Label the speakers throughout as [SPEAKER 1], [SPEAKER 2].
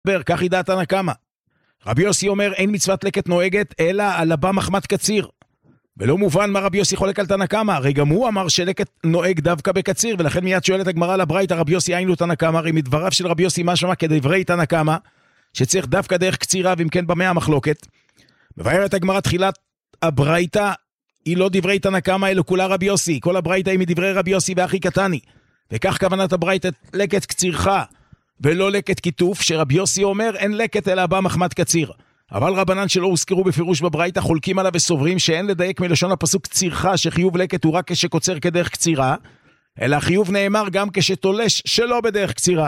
[SPEAKER 1] כך ידע תנא קמא. רבי יוסי אומר אין מצוות לקט נוהגת אלא על הבא מחמת קציר. ולא מובן מה רבי יוסי חולק על תנא קמא, הרי גם הוא אמר שלקט נוהג דווקא בקציר, ולכן מיד שואלת הגמרא על הברייתא רבי יוסי היינו תנא קמא, הרי מדבריו של רבי יוסי משמע כדברי תנא קמא, שצריך דווקא דרך קצירה, ואם כן במה המחלוקת. מבארת הגמרא תחילת הברייתא היא לא דברי תנא קמא אלא כולה רבי יוסי, כל הברייתא היא מדברי רבי יוסי ואחי קטני, וכך כוונת הברייתא לקט קצירך ולא לקט כיתוף, שרבי יוסי אומר אין לקט אלא הבא מחמת קציר. אבל רבנן שלא הוזכרו בפירוש בברייתא חולקים עליו וסוברים שאין לדייק מלשון הפסוק קצירך שחיוב לקט הוא רק כשקוצר כדרך קצירה, אלא חיוב נאמר גם כשתולש שלא בדרך קצירה.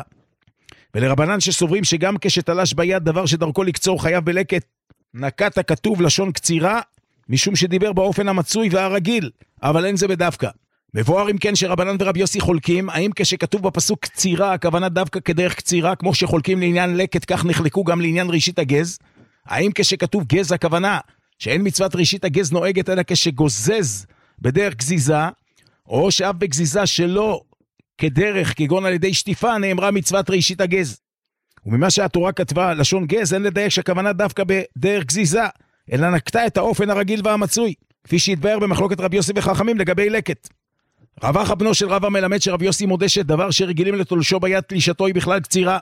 [SPEAKER 1] ולרבנן שסוברים שגם כשתלש ביד דבר שדרכו לקצור חייב בלקט, נקט הכתוב לשון קצירה, משום שדיבר באופן המצוי והרגיל, אבל אין זה בדווקא. מבואר אם כן שרבנן ורבי יוסי חולקים, האם כשכתוב בפסוק קצירה, הכוונה דווקא כדרך קצירה, כמו שחולקים לעניין לקט, כך נחלקו גם לעניין ראשית הגז? האם כשכתוב גז הכוונה שאין מצוות ראשית הגז נוהגת אלא כשגוזז בדרך גזיזה, או שאף בגזיזה שלא כדרך כגון על ידי שטיפה נאמרה מצוות ראשית הגז? וממה שהתורה כתבה לשון גז אין לדייק שהכוונה דווקא בדרך גזיזה, אלא נקטה את האופן הרגיל והמצוי, כפי שהתבאר במחלוקת רבי יוסי וחכמים לגבי לקט. רבא בנו של רבא מלמד שרבי יוסי מודה שדבר שרגילים לתולשו ביד תלישתו היא בכלל קצירה.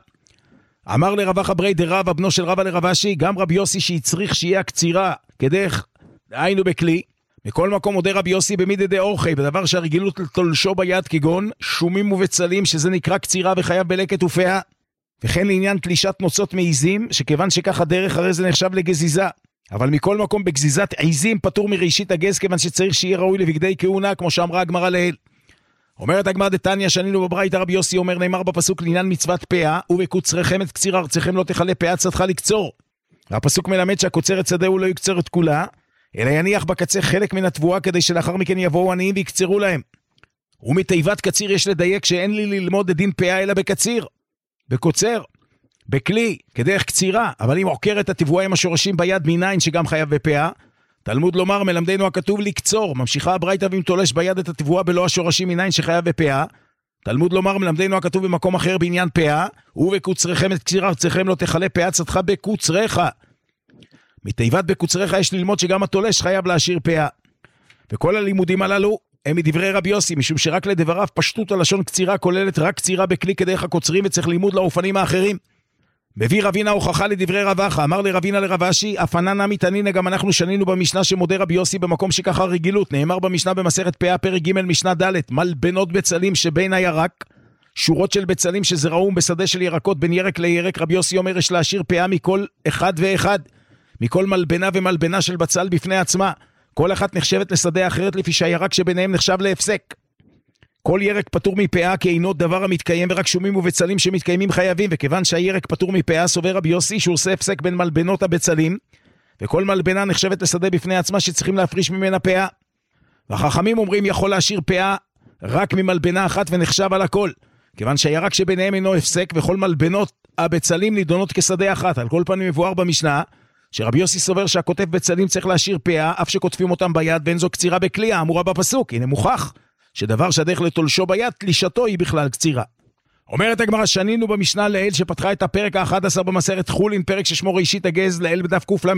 [SPEAKER 1] אמר לרבא חברי דרבא בנו של רבא לרבשי, גם רבי יוסי שהצריך שיהיה הקצירה כדרך דהיינו בכלי. מכל מקום מודה רבי יוסי במידי דאורחי, בדבר שהרגילות לתולשו ביד כגון שומים ובצלים, שזה נקרא קצירה וחייב בלקט ופאה, וכן לעניין תלישת נוצות מעיזים, שכיוון שכך הדרך הרי זה נחשב לגזיזה. אבל מכל מקום בגזיזת עיזים פטור מראשית הגז, כיוון שצריך שיהיה ראוי לבגדי כהונה, כמו שאמרה הגמרא לעיל. אומרת הגמרא דתניא שנינו בברייתא רבי יוסי אומר נאמר בפסוק לעניין מצוות פאה, ובקוצריכם את קציר ארצכם לא תכלה פאה צדך לקצור. והפסוק מלמד שהקוצר את שדהו לא יקצר את כולה, אלא יניח בקצה חלק מן התבואה, כדי שלאחר מכן יבואו עניים ויקצרו להם. ומתיבת קציר יש לדייק שאין לי ללמוד את דין פאה אלא בקציר, בקוצר, בכלי, כדרך קצירה. אבל אם עוקר את התבואה עם השורשים ביד מניין שגם חייב בפאה, תלמוד לומר מלמדנו הכתוב לקצור, ממשיכה הברייתא ואם תולש ביד את התבואה בלא השורשים מניין שחייב בפאה, תלמוד לומר מלמדנו הכתוב במקום אחר בעניין פאה, ובקוצריכם את קציר ארצכם לא תכלה פאה צדך בקוצריך. מתיבת בקוצריך יש ללמוד שגם התולש חייב להשאיר פאה. וכל הלימודים הללו הם מדברי רבי יוסי, משום שרק לדבריו פשטות הלשון קצירה כוללת רק קצירה בכלי כדרך הקוצרים, וצריך לימוד לאופנים האחרים. מביא רבינה הוכחה לדברי רבחה, אמר לרבינה לרבשי, אפנה נמי תנינא, גם אנחנו שנינו במשנה שמודה רבי יוסי במקום שככה רגילות, נאמר במשנה במסכת פאה פרק ג' משנה ד', מלבנות בצלים שבין הירק, שורות של בצלים שזרעום בשדה של ירקות בין ירק לירק, רבי יוסי אומר יש להשאיר פאה מכל אחד ואחד, מכל מלבנה ומלבנה של בצל בפני עצמה, כל אחת נחשבת לשדה אחרת לפי שהירק שביניהם נחשב להפסק. כל ירק פטור מפאה כי אינו דבר המתקיים, ורק שומים ובצלים שמתקיימים חייבים, וכיוון שהירק פטור מפאה סובר רבי יוסי שהוא עושה הפסק בין מלבנות הבצלים, וכל מלבנה נחשבת לשדה בפני עצמה שצריכים להפריש ממנה פאה. והחכמים אומרים יכול להשאיר פאה רק ממלבנה אחת ונחשב על הכל, כיוון שהירק שביניהם אינו הפסק, וכל מלבנות הבצלים נידונות כשדה אחת. על כל פנים מבואר במשנה שרבי יוסי סובר שהכותב בצלים צריך להשאיר פאה, אף שכותבים אותם ביד, ואין זו קצירה בכלי האמורה בפסוק. הנה מוכח שדבר שהדרך לתולשו ביד, תלישתו היא בכלל קצירה. אומרת הגמרא שנינו במשנה לעיל שפתחה את הפרק ה-11 במסכת חולין, פרק ששמו ראשית הגז, לעיל בדף קל"ה,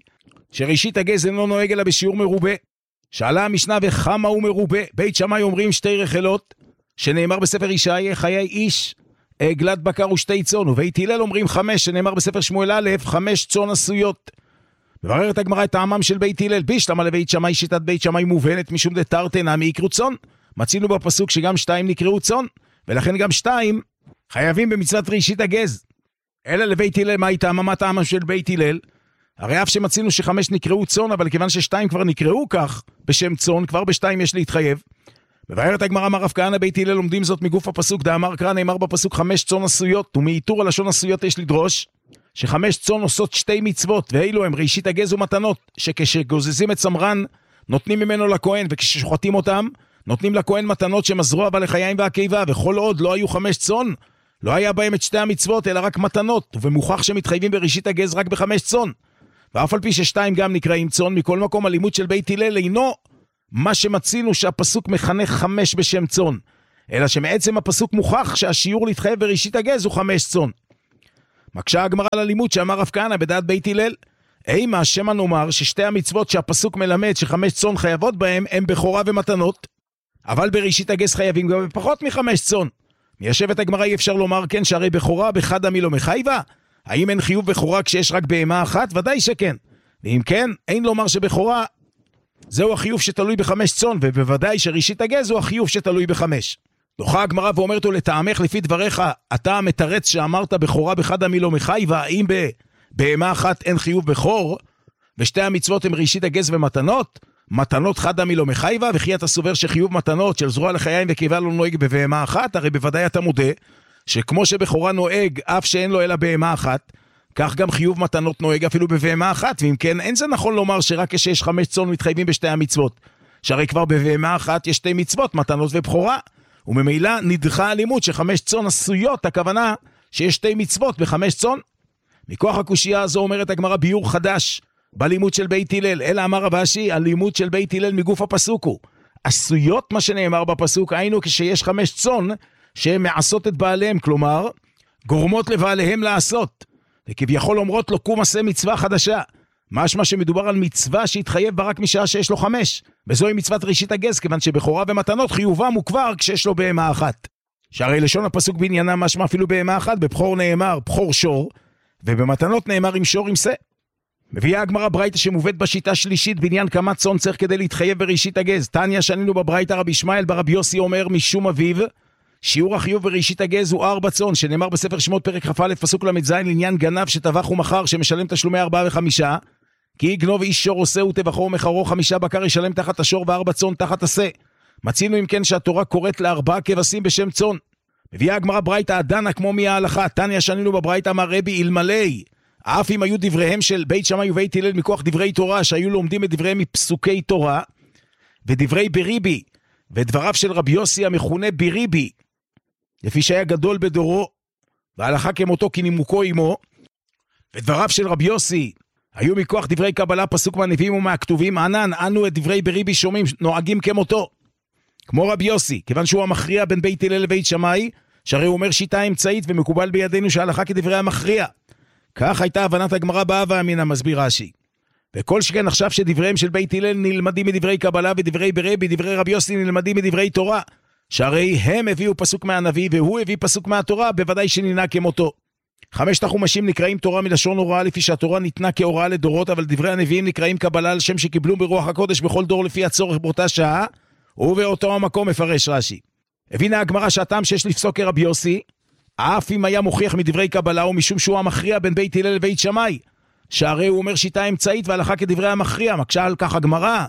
[SPEAKER 1] שראשית הגז אינו נוהג אלא בשיעור מרובה. שאלה המשנה וכמה הוא מרובה? בית שמאי אומרים 2 רחלות, שנאמר בספר ישעיה חיי איש, עגלת בקר ושתי צאן, ובית הלל אומרים 5, שנאמר בספר שמואל א' 5 צאן עשויות. מבררת הגמרא את טעמם של בית הלל, בישלמה לבית שמאי שיטת בית שמאי מובנת, משום דתרתנא מיקרו צאן. מצינו בפסוק שגם 2 נקראו צאן, ולכן גם 2 חייבים במצוות ראשית הגז. אלא לבית הלל מה טעמם? מה טעמם של בית הלל? הרי אף שמצינו ש5 נקראו צאן, אבל כיוון ש2 כבר נקראו כך בשם צאן, כבר ב2 יש להתחייב. מבארת הגמרא אמר רב כהנא בית הלל לומדים זאת מגוף הפסוק, דאמר קרא נאמר בפסוק 5 צאן עשויות, ומאיתור הלשון עשויות יש לדרוש ש5 צאן עושות 2 מצוות, ואילו הם ראשית הגז ומתנות, שכשגוזזים את צמרן נותנים ממנו לכהן, וכששוחטים אותם נותנים לכהן מתנות שמזרוע בלחיים והקיבה, וכל עוד לא היו 5 צאן לא היה בהם את 2 המצוות אלא רק מתנות, ומוכח שמתחייבים בראשית הגז רק ב5 צאן, ואף על פי ש2 גם נקראים צאן. מכל מקום הלימוד של בית הלל אינו מה שמצינו שהפסוק מחנך 5 בשם צאן, אלא שמעצם הפסוק מוכח שהשיעור להתחייב בראשית הגז הוא 5 צאן. מקשה הגמרא ללימוד שאמר רב כהנא בדעת בית הלל, אימה שמא נאמר ששתי המצוות שהפסוק מלמד שחמש צאן חייבות בהם הם בכורה ומתנות, אבל בראשית הגז חייבים גם בפחות מחמש צאן. מיישבת הגמרא אי אפשר לומר כן שהרי בכורה בחד עמי לא מחייבה? האם אין חיוב בכורה כשיש רק בהמה אחת? ודאי שכן. ואם כן, אין לומר שבכורה זהו החיוב שתלוי בחמש צאן, ובוודאי שראשית הגז הוא החיוב שתלוי בחמש. דוחה הגמרא ואומרת לו, לטעמך לפי דבריך, אתה המתרץ שאמרת בכורה בחד עמי לא מחייבה, האם בהמה אחת אין חיוב בכור, ושתי המצוות הן ראשית הגז ומתנות? מתנות חד עמי לא מחייבה, וכי אתה סובר שחיוב מתנות של זרוע לחיים וקיבה לא נוהג בבהמה אחת? הרי בוודאי אתה מודה שכמו שבכורה נוהג אף שאין לו אלא בהמה אחת, כך גם חיוב מתנות נוהג אפילו בבהמה אחת. ואם כן, אין זה נכון לומר שרק כשיש חמש צאן מתחייבים בשתי המצוות, שהרי כבר בבהמה אחת יש שתי מצוות, מתנות ובכורה, וממילא נדחה הלימוד שחמש צאן עשויות, הכוונה שיש שתי מצוות בחמש צאן. מכוח הקושייה הזו אומרת הגמרא ביור חדש בלימוד של בית הלל, אלא אמר רב אשי, הלימוד של בית הלל מגוף הפסוק הוא עשויות, מה שנאמר בפסוק, היינו כשיש חמש צאן שהן מעשות את בעליהם, כלומר גורמות לבעליהם לעשות, וכביכול אומרות לו קום עשה מצווה חדשה, משמע שמדובר על מצווה שהתחייב בה רק משעה שיש לו חמש, וזוהי מצוות ראשית הגז, כיוון שבכורה ומתנות חיובם הוא כבר כשיש לו בהמה אחת, שהרי לשון הפסוק בעניינה משמע אפילו בהמה אחת, בבכור נאמר בכור שור, ובמתנות נאמר עם שור עם שא. מביאה הגמרא ברייתא שמובאת בשיטה שלישית בעניין כמה צאן צריך כדי להתחייב בראשית הגז. תניא שנינו בברייתא רבי ישמעאל ברבי יוסי אומר משום אביו, שיעור החיוב בראשית הגז הוא 4 צאן, שנאמר בספר שמות פרק כ"א פסוק ל"ז, לעניין גנב שטבח ומכר שמשלם תשלומי 4 ו5, כי יגנוב איש שור עושה וטבחו ומכרו 5 בקר ישלם תחת השור ו4 צאן תחת השא. מצינו אם כן שהתורה קוראת ל4 כבשים בשם צאן. מביאה הגמרא ברייתא הדנה כמו מההלכה. תניא שנינו בברייתא אמר רבי אלמלא אף אם היו דבריהם של בית שמאי ובית הלל מכוח דברי תורה, שהיו לומדים את דבריהם מפסוקי תורה, ודברי בריבי, ודבריו של רבי יוסי המכונה בריבי, לפי שהיה גדול בדורו, והלכה כמותו כי נימוקו עמו, ודבריו של רבי יוסי, היו מכוח דברי קבלה פסוק מהנביאים ומהכתובים, ענן, אנו את דברי בריבי שומעים, נוהגים כמותו. כמו רבי יוסי, כיוון שהוא המכריע בין בית הלל לבית שמאי, שהרי הוא אומר שיטה אמצעית ומקובל בידינו שההלכה כדברי המכריע. כך הייתה הבנת הגמרא בהווה אמינא, מסביר רש"י. וכל שכן עכשיו שדבריהם של בית הלל נלמדים מדברי קבלה ודברי ברבי, דברי רבי יוסי נלמדים מדברי תורה, שהרי הם הביאו פסוק מהנביא והוא הביא פסוק מהתורה, בוודאי שננהג כמותו. 5 החומשים נקראים תורה מלשון הוראה, לפי שהתורה ניתנה כהוראה לדורות, אבל דברי הנביאים נקראים קבלה על שם שקיבלו ברוח הקודש בכל דור לפי הצורך באותה שעה, ובאותו המקום מפרש רש"י. הבינה הגמרא שהטעם שיש לפסוק כרבי יוסי, אף אם היה מוכיח מדברי קבלה, ומשום שהוא המכריע בין בית הלל לבית שמאי, שהרי הוא אומר שיטה אמצעית והלכה כדברי המכריע. מקשה על כך הגמרא.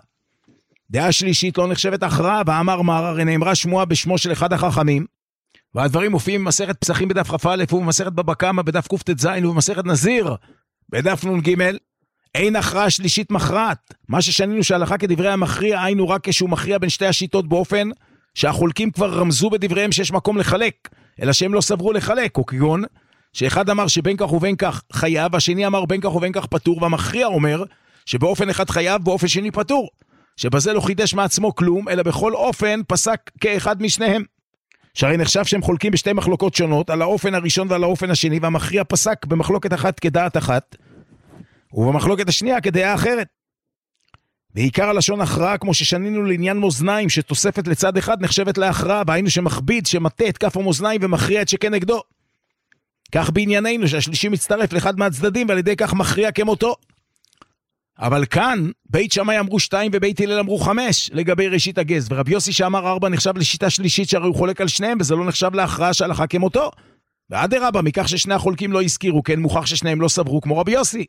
[SPEAKER 1] דעה שלישית לא נחשבת הכרעה, ואמר מר, הרי נאמרה שמועה בשמו של אחד החכמים, והדברים מופיעים במסכת פסחים בדף כ"א, ובמסכת בבא קמא בדף קט"ז, ובמסכת נזיר בדף נ"ג. אין הכרעה שלישית מכרעת. מה ששנינו שהלכה כדברי המכריע, היינו רק כשהוא מכריע בין שתי השיטות באופן שהחולקים כבר רמזו בדבריהם שיש מקום לחלק, אלא שהם לא סברו לחלק, או כגון שאחד אמר שבין כך ובין כך חייב, והשני אמר בין כך ובין כך פטור, והמכריע אומר שבאופן אחד חייב, באופן שני פטור, שבזה לא חידש מעצמו כלום, אלא בכל אופן פסק כאחד משניהם. שהרי נחשב שהם חולקים בשתי מחלוקות שונות, על האופן הראשון ועל האופן השני, והמכריע פסק במחלוקת אחת כדעת אחת, ובמחלוקת השנייה כדעה אחרת. בעיקר הלשון הכרעה, כמו ששנינו לעניין מאזניים, שתוספת לצד אחד נחשבת להכרעה, והיינו שמכביד, שמטה את כף המאזניים ומכריע את שכנגדו. כך בענייננו שהשלישי מצטרף לאחד מהצדדים, ועל ידי כך מכריע כמותו. אבל כאן, בית שמאי אמרו 2 ובית הלל אמרו 5 לגבי ראשית הגז, ורבי יוסי שאמר 4 נחשב לשיטה שלישית שהרי הוא חולק על שניהם, וזה לא נחשב להכרעה שהלכה כמותו. ואדרבה, מכך ששני החולקים לא הזכירו, כן מוכח ששניהם לא סברו כמו רבי יוסי.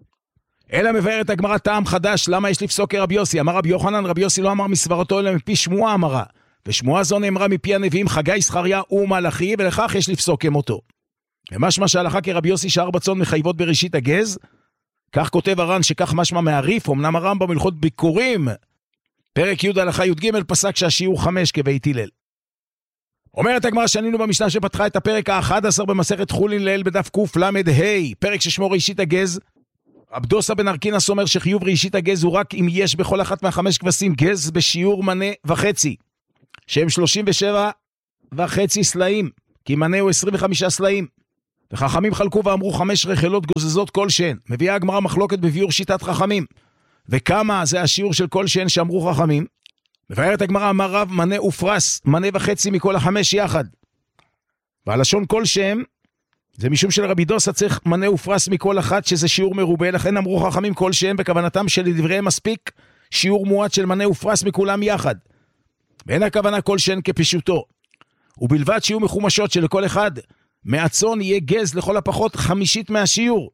[SPEAKER 1] אלא מבארת הגמרא טעם חדש, למה יש לפסוק כרבי יוסי? אמר רבי יוחנן, רבי יוסי לא אמר מסברתו אלא מפי שמועה אמרה, ושמועה זו נאמרה מפי הנביאים חגי, זכריה ומלאכי, ולכך יש לפסוק כמותו. ומשמע שהלכה כרבי יוסי ש4 צאן מחייבות בראשית הגז, כך כותב הר"ן שכך משמע מעריף, אמנם הרמב"ם בהלכות ביקורים, פרק י' הלכה י"ג פסק שהשיעור 5 כבית הלל. אומרת הגמרא שנינו במשנה שפתחה את הפרק ה11 במסכת חולין לעיל בדף קל"ה, פרק ששמו ראשית הגז. רב דוסא בן ארקינס אומר שחיוב ראשית הגז הוא רק אם יש בכל אחת מה5 כבשים גז בשיעור מנה וחצי, שהם 37.5 סלעים, כי מנה הוא 25 סלעים. וחכמים חלקו ואמרו 5 רחלות גוזזות כל שהן. מביאה הגמרא מחלוקת בביאור שיטת חכמים. וכמה זה השיעור של כל שהן שאמרו חכמים? מבארת הגמרא אמר רב מנה ופרס, מנה וחצי מכל 5 יחד. והלשון כל שהן, זה משום של רבי דוסה צריך מנה ופרס מכל אחת שזה שיעור מרובה, לכן אמרו חכמים כל שהן בכוונתם שלדבריהם מספיק שיעור מועט של מנה ופרס מכולם יחד. ואין הכוונה כל שהן כפשוטו. ובלבד שיהיו מחומשות שלכל אחד מהצאן יהיה גז לכל הפחות 1/5 מהשיעור.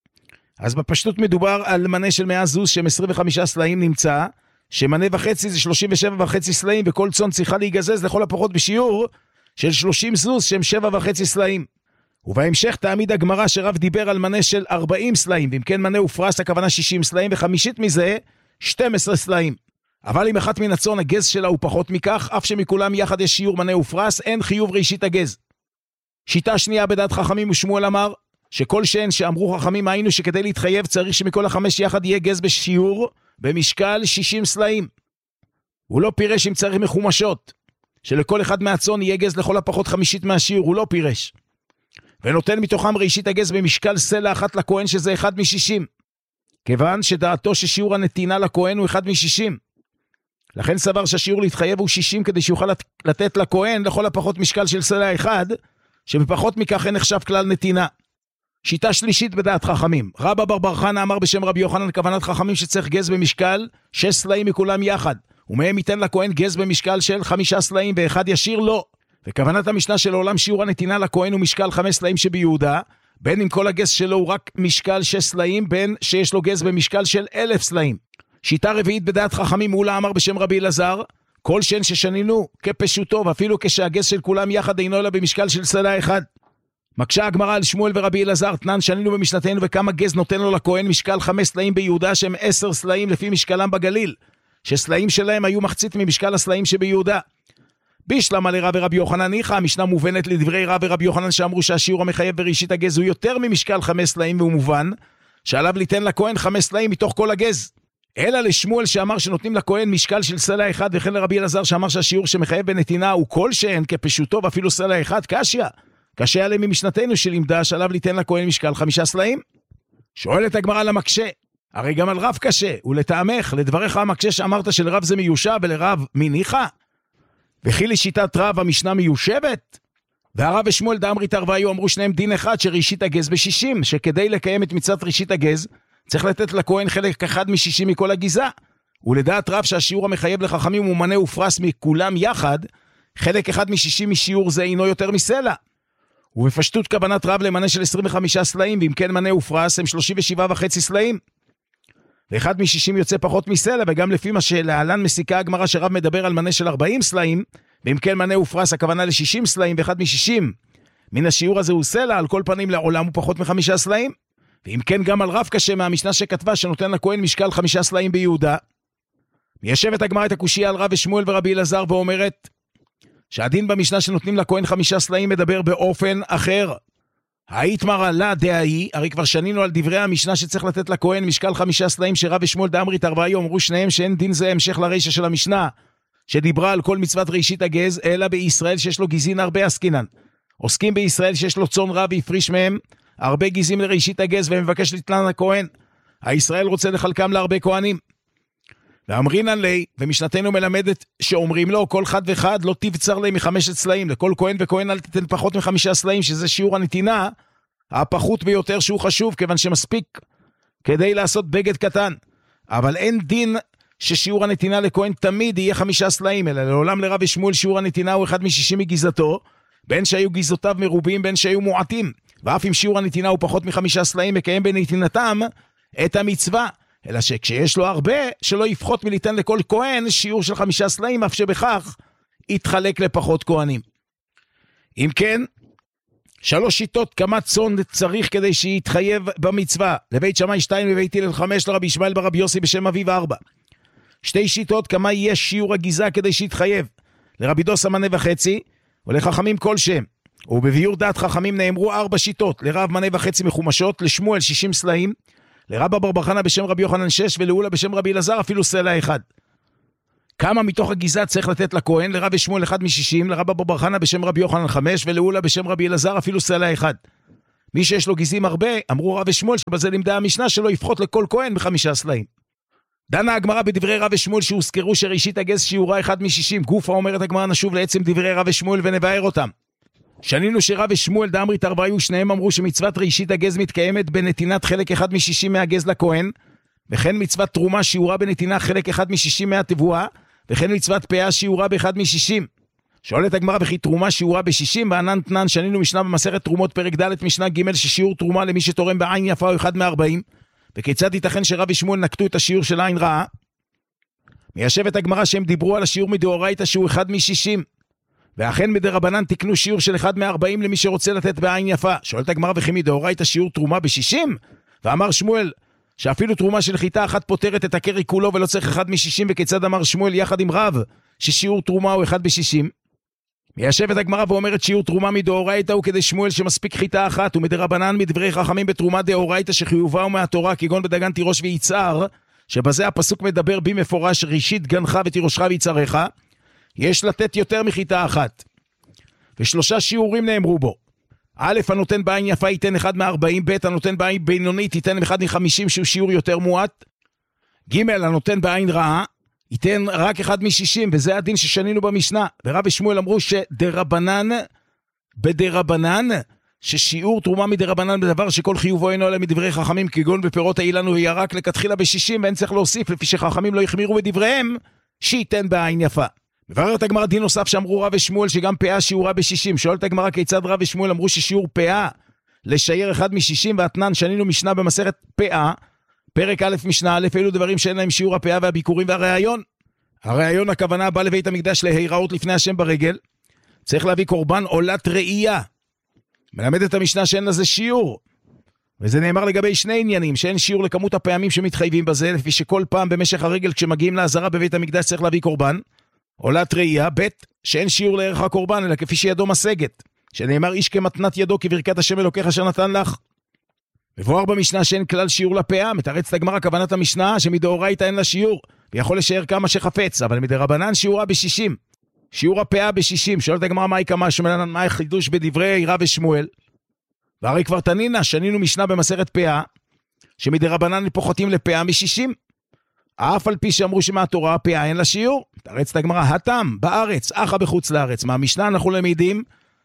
[SPEAKER 1] אז בפשטות מדובר על מנה של 100 זוז שהם 25 סלעים נמצא, שמנה וחצי זה 37.5 סלעים, וכל צאן צריכה להיגזז לכל הפחות בשיעור של 30 זוז שהם 7.5 סלעים. ובהמשך תעמיד הגמרא שרב דיבר על מנה של 40 סלעים, ואם כן מנה ופרס הכוונה 60 סלעים, וחמישית מזה 12 סלעים. אבל אם אחת מן הצאן הגז שלה הוא פחות מכך, אף שמכולם יחד יש שיעור מנה ופרס, אין חיוב ראשית הגז. שיטה שנייה בדעת חכמים ושמואל אמר, שכל שהן שאמרו חכמים היינו שכדי להתחייב צריך שמכל 5 יחד יהיה גז בשיעור, במשקל 60 סלעים. הוא לא פירש אם צריך מחומשות, שלכל אחד מהצאן יהיה גז לכל הפחות 1/5 מהשיעור, הוא לא פירש. ונותן מתוכם ראשית הגז במשקל סלע אחת לכהן שזה 1/60. כיוון שדעתו ששיעור הנתינה לכהן הוא 1/60. לכן סבר שהשיעור להתחייב הוא 60 כדי שיוכל לתת לכהן לכל הפחות משקל של סלע אחד, שבפחות מכך אין נחשב כלל נתינה. שיטה שלישית בדעת חכמים. רבא בר בר חנא אמר בשם רבי יוחנן כוונת חכמים שצריך גז במשקל 6 סלעים מכולם יחד, ומהם ייתן לכהן גז במשקל של 5 סלעים ואחד ישיר לא. וכוונת המשנה של העולם שיעור הנתינה לכהן הוא משקל 5 סלעים שביהודה, בין אם כל הגז שלו הוא רק משקל 6 סלעים, בין שיש לו גז במשקל של 1000 סלעים. שיטה רביעית בדעת חכמים מולה אמר בשם רבי אלעזר, כל שהן ששנינו כפשוטו, ואפילו כשהגז של כולם יחד אינו אלא במשקל של סלע אחד. מקשה הגמרא על שמואל ורבי אלעזר, תנן שנינו במשנתנו וכמה גז נותן לו לכהן משקל 5 סלעים ביהודה שהם 10 סלעים לפי משקלם בגליל, שסלעים שלהם היו מחצית ממשקל הסלעים שביהודה. בישלמה לרב ורבי יוחנן ניחא, המשנה מובנת לדברי רב ורבי יוחנן שאמרו שהשיעור המחייב בראשית הגז הוא יותר ממשקל 5 סלעים, והוא מובן שעליו ליתן לכהן 5 סלעים מתוך כל הגז. אלא לשמואל שאמר שנותנים לכהן משקל של סלע אחד, וכן לרבי אלעזר שאמר שהשיעור שמחייב בנתינה הוא כל שהן כפשוטו ואפילו סלע אחד, קשה עליהם ממשנתנו שלימדה שעליו ליתן לכהן משקל 5 סלעים. שואלת הגמרא למקשה, הרי גם על רב קשה, ולטעמך, לדבריך המקשה שאמרת שלרב זה מיושב ולרב מניחא? וכי לשיטת רב המשנה מיושבת? והרב ושמואל דאמרי תרוויו אמרו שניהם דין אחד שראשית הגז ב-60, שכדי לקיים את מצוות ראשית הגז, צריך לתת לכהן חלק אחד מ-60 מכל הגיזה. ולדעת רב שהשיעור המחייב לחכמים הוא מנה ופרס מכולם יחד, חלק אחד מ-60 משיעור זה אינו יותר מסלע. ובפשטות כוונת רב למנה של 25 סלעים, ואם כן מנה ופרס הם 37.5 סלעים. ואחד מ-60 יוצא פחות מסלע, וגם לפי מה שלהלן מסיקה הגמרא שרב מדבר על מנה של 40 סלעים, ואם כן מנה ופרס הכוונה ל-60 סלעים, ואחד מ-60 מן השיעור הזה הוא סלע, על כל פנים לעולם הוא פחות מ5 סלעים. ואם כן גם על רב קשה מהמשנה שכתבה שנותן לכהן משקל 5 סלעים ביהודה. מיישבת הגמרא את הקושיה על רב ושמואל ורבי אלעזר ואומרת שהדין במשנה שנותנים לכהן 5 סלעים מדבר באופן אחר. היתמר לה דהי, הרי כבר שנינו על דברי המשנה שצריך לתת לכהן משקל 5 סלעים, שרב ושמואל דאמרי תרוויו אמרו שניהם שאין דין זה המשך לרישה של המשנה שדיברה על כל מצוות ראשית הגז, אלא בישראל שיש לו גזין הרבה עסקינן. עוסקים בישראל שיש לו צאן רב והפריש מהם הרבה גזים לראשית הגז ומבקש לתנן לכהן, הישראל רוצה לחלקם להרבה כהנים. ואמרינן לי, ומשנתנו מלמדת שאומרים לו כל חד וחד לא תבצר לי מ5 סלעים, לכל כהן וכהן אל תתן פחות מ5 סלעים, שזה שיעור הנתינה הפחות ביותר שהוא חשוב, כיוון שמספיק כדי לעשות בגד קטן. אבל אין דין ששיעור הנתינה לכהן תמיד יהיה 5 סלעים, אלא לעולם לרב ושמואל שיעור הנתינה הוא 1 מ-60 מגזתו, בין שהיו גזותיו מרובים בין שהיו מועטים, ואף אם שיעור הנתינה הוא פחות מ5 סלעים מקיים בנתינתם את המצווה, אלא שכשיש לו הרבה שלא יפחות מליתן לכל כהן שיעור של 5 סלעים, אף שבכך יתחלק לפחות כהנים. אם כן, 3 שיטות כמה צאן צריך כדי שיתחייב במצווה, לבית שמאי 2 לבית הלל 5 לרבי ישמעאל ברבי יוסי בשם אביו 4. 2 שיטות כמה יהיה שיעור הגיזה כדי שיתחייב, לרבי דוסה מנה וחצי ולחכמים כל שם. ובביאור דעת חכמים נאמרו 4 שיטות, לרב מנה וחצי מחומשות, לשמואל 60 סלעים, לרבא בר בר חנא בשם רבי יוחנן 6, ולאולה בשם רבי אלעזר אפילו סלע אחד. כמה מתוך הגיזה צריך לתת לכהן, לרב ושמואל 1 מ-60, לרבא בר בר חנא בשם רבי יוחנן 5, ולאולה בשם רבי אלעזר אפילו סלע אחד. מי שיש לו גיזים הרבה, אמרו רב ושמואל שבזה לימדה המשנה שלו יפחות לכל כהן ב5 סלעים. דנה הגמרא בדברי רב ושמואל שהוזכרו שראשית הגז שיעורה 1 מ-60, גופה אומרת הגמרא נשוב לעצם דברי רב ושמואל ונבאר אותם. שנינו שרב ושמואל דאמרית 40 ושניהם אמרו שמצוות ראשית הגז מתקיימת בנתינת חלק 1 מ-60 מהגז לכהן, וכן מצוות תרומה שיעורה בנתינה חלק 1 מ-60 מהתבואה, וכן מצוות פאה שיעורה ב1 מ-60. שואלת הגמרא וכי תרומה שיעורה ב-60, וענן תנן שנינו משנה במסכת תרומות פרק ד' משנה ג' ששיעור תרומה למי שתורם בעין יפה הוא 1 מ-40, וכיצד ייתכן שרב ושמואל נקטו את השיעור של עין רעה? מיישבת הגמרא שהם דיברו על השיעור מדאורייתא שהוא 1 מ-60, ואכן מדרבנן תקנו שיעור של 1 מ-40 למי שרוצה לתת בעין יפה. שואלת הגמרא וכי מדאורייתא שיעור תרומה ב-60? ואמר שמואל שאפילו תרומה של חיטה אחת פותרת את הקרי כולו ולא צריך 1 מ-60, וכיצד אמר שמואל יחד עם רב ששיעור תרומה הוא 1 ב-60? מיישבת הגמרא ואומרת שיעור תרומה מדאורייתא הוא כדי שמואל שמספיק חיטה אחת, ומדרבנן מדברי חכמים בתרומה דאורייתא שחיובה הוא מהתורה כגון בדגן תירוש ויצהר, שבזה הפסוק מדבר במפורש ראשית גנך ותירושך ויצהרך, יש לתת יותר מחיטה אחת. ו3 שיעורים נאמרו בו. א', הנותן בעין יפה ייתן 1 מ-40, ב', הנותן בעין בינונית ייתן 1 מ-50 שהוא שיעור יותר מועט, ג', הנותן בעין רעה ייתן רק 1 מ-60, וזה הדין ששנינו במשנה. ורב ושמואל אמרו שדרבנן בדרבנן, ששיעור תרומה מדרבנן בדבר שכל חיובו אינו אלא מדברי חכמים כגון בפירות האילן הוא ירק לכתחילה ב-60, ואין צריך להוסיף לפי שחכמים לא יחמירו בדבריהם שייתן בעין יפה. מבררת הגמרא דין נוסף שאמרו רב ושמואל שגם פאה שיעורה ב-60. שואלת הגמרא כיצד רב ושמואל אמרו ששיעור פאה לשייר 1 מ-60, ואתנן שנינו משנה במסכת פאה פרק א' משנה א', אלו דברים שאין להם שיעור הפאה והביקורים והראיון. הראיון הכוונה בא לבית המקדש להיראות לפני השם ברגל, צריך להביא קורבן עולת ראייה. מלמד את המשנה שאין לזה שיעור, וזה נאמר לגבי 2 עניינים, שאין שיעור לכמות הפעמים שמתחייבים בזה, לפי שכל פעם במשך הרגל כשמגיעים לעזרה בבית המקדש צריך להביא קורבן עולת ראייה. ב', שאין שיעור לערך הקורבן אלא כפי שידו משגת, שנאמר איש כמתנת ידו כברכת השם אלוקיך אשר נתן לך. מבואר במשנה שאין כלל שיעור לפאה. מתרצת הגמרא כוונת המשנה שמדאורייתא אין לה שיעור ויכול לשער כמה שחפץ, אבל מדרבנן שיעורה ב-60, שיעור הפאה ב-60. שואלת הגמרא מהי כמה שמלנן, מה החידוש בדברי רב ושמואל? והרי כבר תנינה שנינו משנה במסכת פאה שמדרבנן פוחתים לפאה מ-60, אף על פי שאמרו שמהתורה הפאה אין לה שיעור. מתרצת הגמרא הטעם בארץ אחא בחוץ לארץ. מהמשנה אנחנו למדים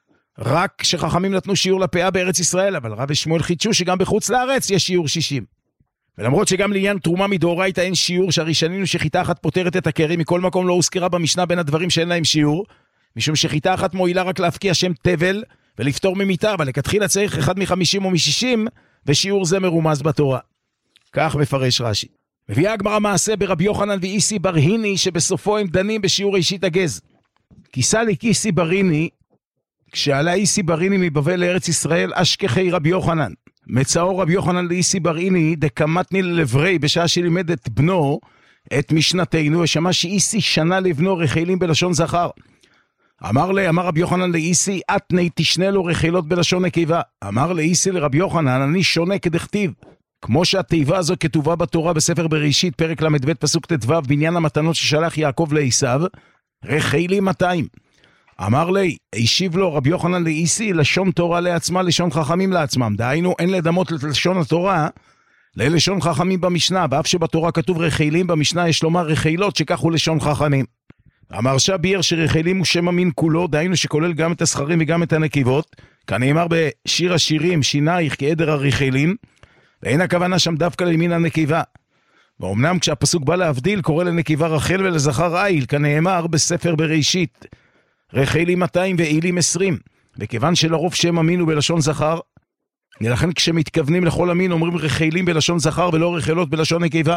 [SPEAKER 1] רק שחכמים נתנו שיעור לפאה בארץ ישראל, אבל רב ושמואל חידשו שגם בחוץ לארץ יש שיעור 60. ולמרות שגם לעניין תרומה מדאורייתא אין שיעור, שהרי שנינו שחיטה אחת פותרת את הקרי, מכל מקום לא הוזכרה במשנה בין הדברים שאין להם שיעור, משום שחיטה אחת מועילה רק להפקיע שם תבל ולפתור ממיתה, אבל לכתחילה צריך 1 מ-50 או מ-60, ושיעור זה מרומז בתורה. כך מפרש רש"י. מביאה הגמרא מעשה ברבי יוחנן ואיסי בריני, שבסופו הם דנים בשיעור ראשית הגז. כיסליק איסי בריני, כשעלה איסי בריני מבבל לארץ ישראל, אשכחי רבי יוחנן. מצאו רבי יוחנן לאיסי בריני, דקמתני ללברי, בשעה שלימד את בנו, את משנתנו, ושמע שאיסי שנה לבנו רחלים בלשון זכר. אמר רבי יוחנן לאיסי, אתני תשנה לו רחילות בלשון נקבה. אמר לאיסי לרבי יוחנן, אני שונה כדכתיב. כמו שהתיבה הזו כתובה בתורה בספר בראשית, פרק ל"ב פסוק ט"ו, בעניין המתנות ששלח יעקב לעשיו, רחילים 200. אמר לי, השיב לו רבי יוחנן לאיסי, לשון תורה לעצמה, לשון חכמים לעצמם. דהיינו, אין לדמות לשון התורה ללשון חכמים במשנה, באף שבתורה כתוב רחילים, במשנה יש לומר רחילות, שכך הוא לשון חכמים. אמר שביר שרחילים הוא שם המין כולו, דהיינו שכולל גם את הזכרים וגם את הנקבות, כנאמר בשיר השירים, שינייך כעדר הרחילים, ואין הכוונה שם דווקא למין הנקבה. ואומנם כשהפסוק בא להבדיל, קורא לנקבה רחל ולזכר איל, כנאמר בספר בראשית, רחילים 200 ואילים 20, וכיוון שלרוב שם המין הוא בלשון זכר, לכן כשמתכוונים לכל המין אומרים רחילים בלשון זכר ולא רחילות בלשון נקבה.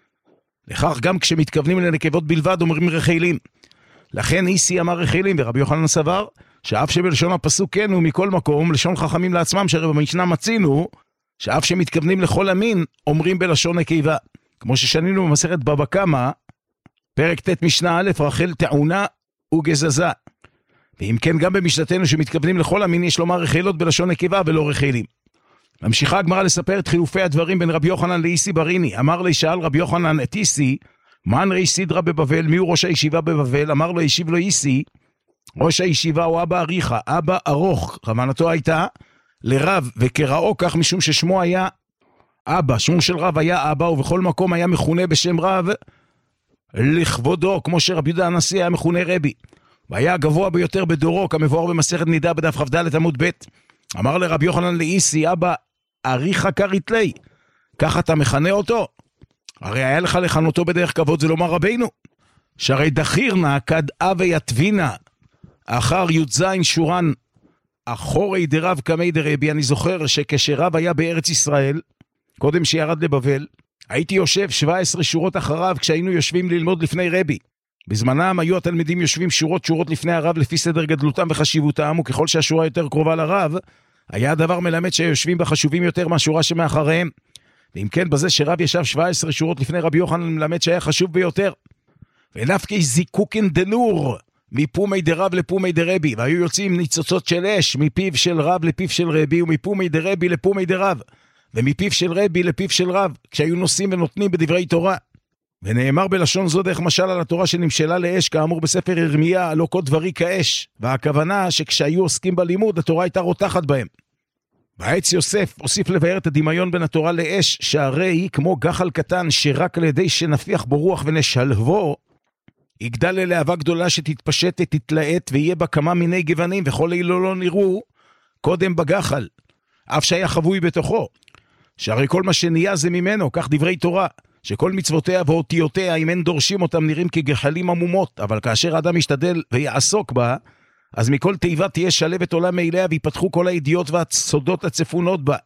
[SPEAKER 1] לכך גם כשמתכוונים לנקבות בלבד אומרים רחילים. לכן איסי אמר רחילים, ורבי יוחנן סבר שאף שבלשון הפסוק כן הוא מכל מקום לשון חכמים לעצמם, שהרי במשנה מצינו שאף שמתכוונים לכל המין אומרים בלשון נקבה, כמו ששנינו במסכת בבא קמא פרק ט' משנה א', רחל טעונה וגזזה. ואם כן גם במשנתנו שמתכוונים לכל המין יש לומר רחילות בלשון נקבה ולא רחילים. ממשיכה הגמרא לספר את חילופי הדברים בין רבי יוחנן לאיסי בריני. אמר לי, שאל רבי יוחנן את איסי, מן ראש סדרה בבבל, מי הוא ראש הישיבה בבבל? אמר לו, השיב לו איסי, ראש הישיבה הוא אבא אריכה, אבא ארוך. כוונתו הייתה לרב, וקראו כך משום ששמו היה אבא, שמו של רב היה אבא, ובכל מקום היה מכונה בשם רב לכבודו, כמו שרבי יהודה הנשיא היה מכונה רבי. והיה הגבוה ביותר בדורו, כמבואר במסכת נידה בדף כ"ד עמוד ב'. אמר לרבי יוחנן לאיסי, אבא, אריך כרית לי, כך אתה מכנה אותו? הרי היה לך לכנותו בדרך כבוד, זה לומר רבינו. שהרי דחירנה כד אבי יתבינה, אחר י"ז שורן, אחורי דרב קמי דרבי. אני זוכר שכשרב היה בארץ ישראל, קודם שירד לבבל, הייתי יושב 17 שורות אחריו כשהיינו יושבים ללמוד לפני רבי. בזמנם היו התלמידים יושבים שורות לפני הרב לפי סדר גדלותם וחשיבותם, וככל שהשורה יותר קרובה לרב, היה הדבר מלמד שהיושבים בה חשובים יותר מהשורה שמאחריהם. ואם כן, בזה שרב ישב 17 שורות לפני רבי יוחנן מלמד שהיה חשוב ביותר. ונפקי זיקוקין דנור, מפומי דרב לפומי דרבי, והיו יוצאים ניצוצות של אש מפיו של רב לפיו של רבי, ומפומי דרבי לפומי דרב, ומפיו של רבי לפיו של רב, כשהיו נושאים ונותנים בדברי תורה. ונאמר בלשון זו דרך משל על התורה שנמשלה לאש, כאמור בספר ירמיה, הלא כל דברי כאש, והכוונה שכשהיו עוסקים בלימוד, התורה הייתה רותחת בהם. בעץ יוסף הוסיף לבאר את הדמיון בין התורה לאש, שהרי היא כמו גחל קטן, שרק על ידי שנפיח בו רוח ונשלבו, יגדל ללהבה גדולה שתתפשט, תתלעת, ויהיה בה כמה מיני גוונים, וכל אילו לא נראו קודם בגחל, אף שהיה חבוי בתוכו. שהרי כל מה שנהיה זה ממנו, כך דברי תורה, שכל מצוותיה ואותיותיה, אם אין דורשים אותם, נראים כגחלים עמומות, אבל כאשר האדם ישתדל ויעסוק בה, אז מכל תיבה תהיה שלבת עולה מאליה, ויפתחו כל הידיעות והסודות הצפונות בה.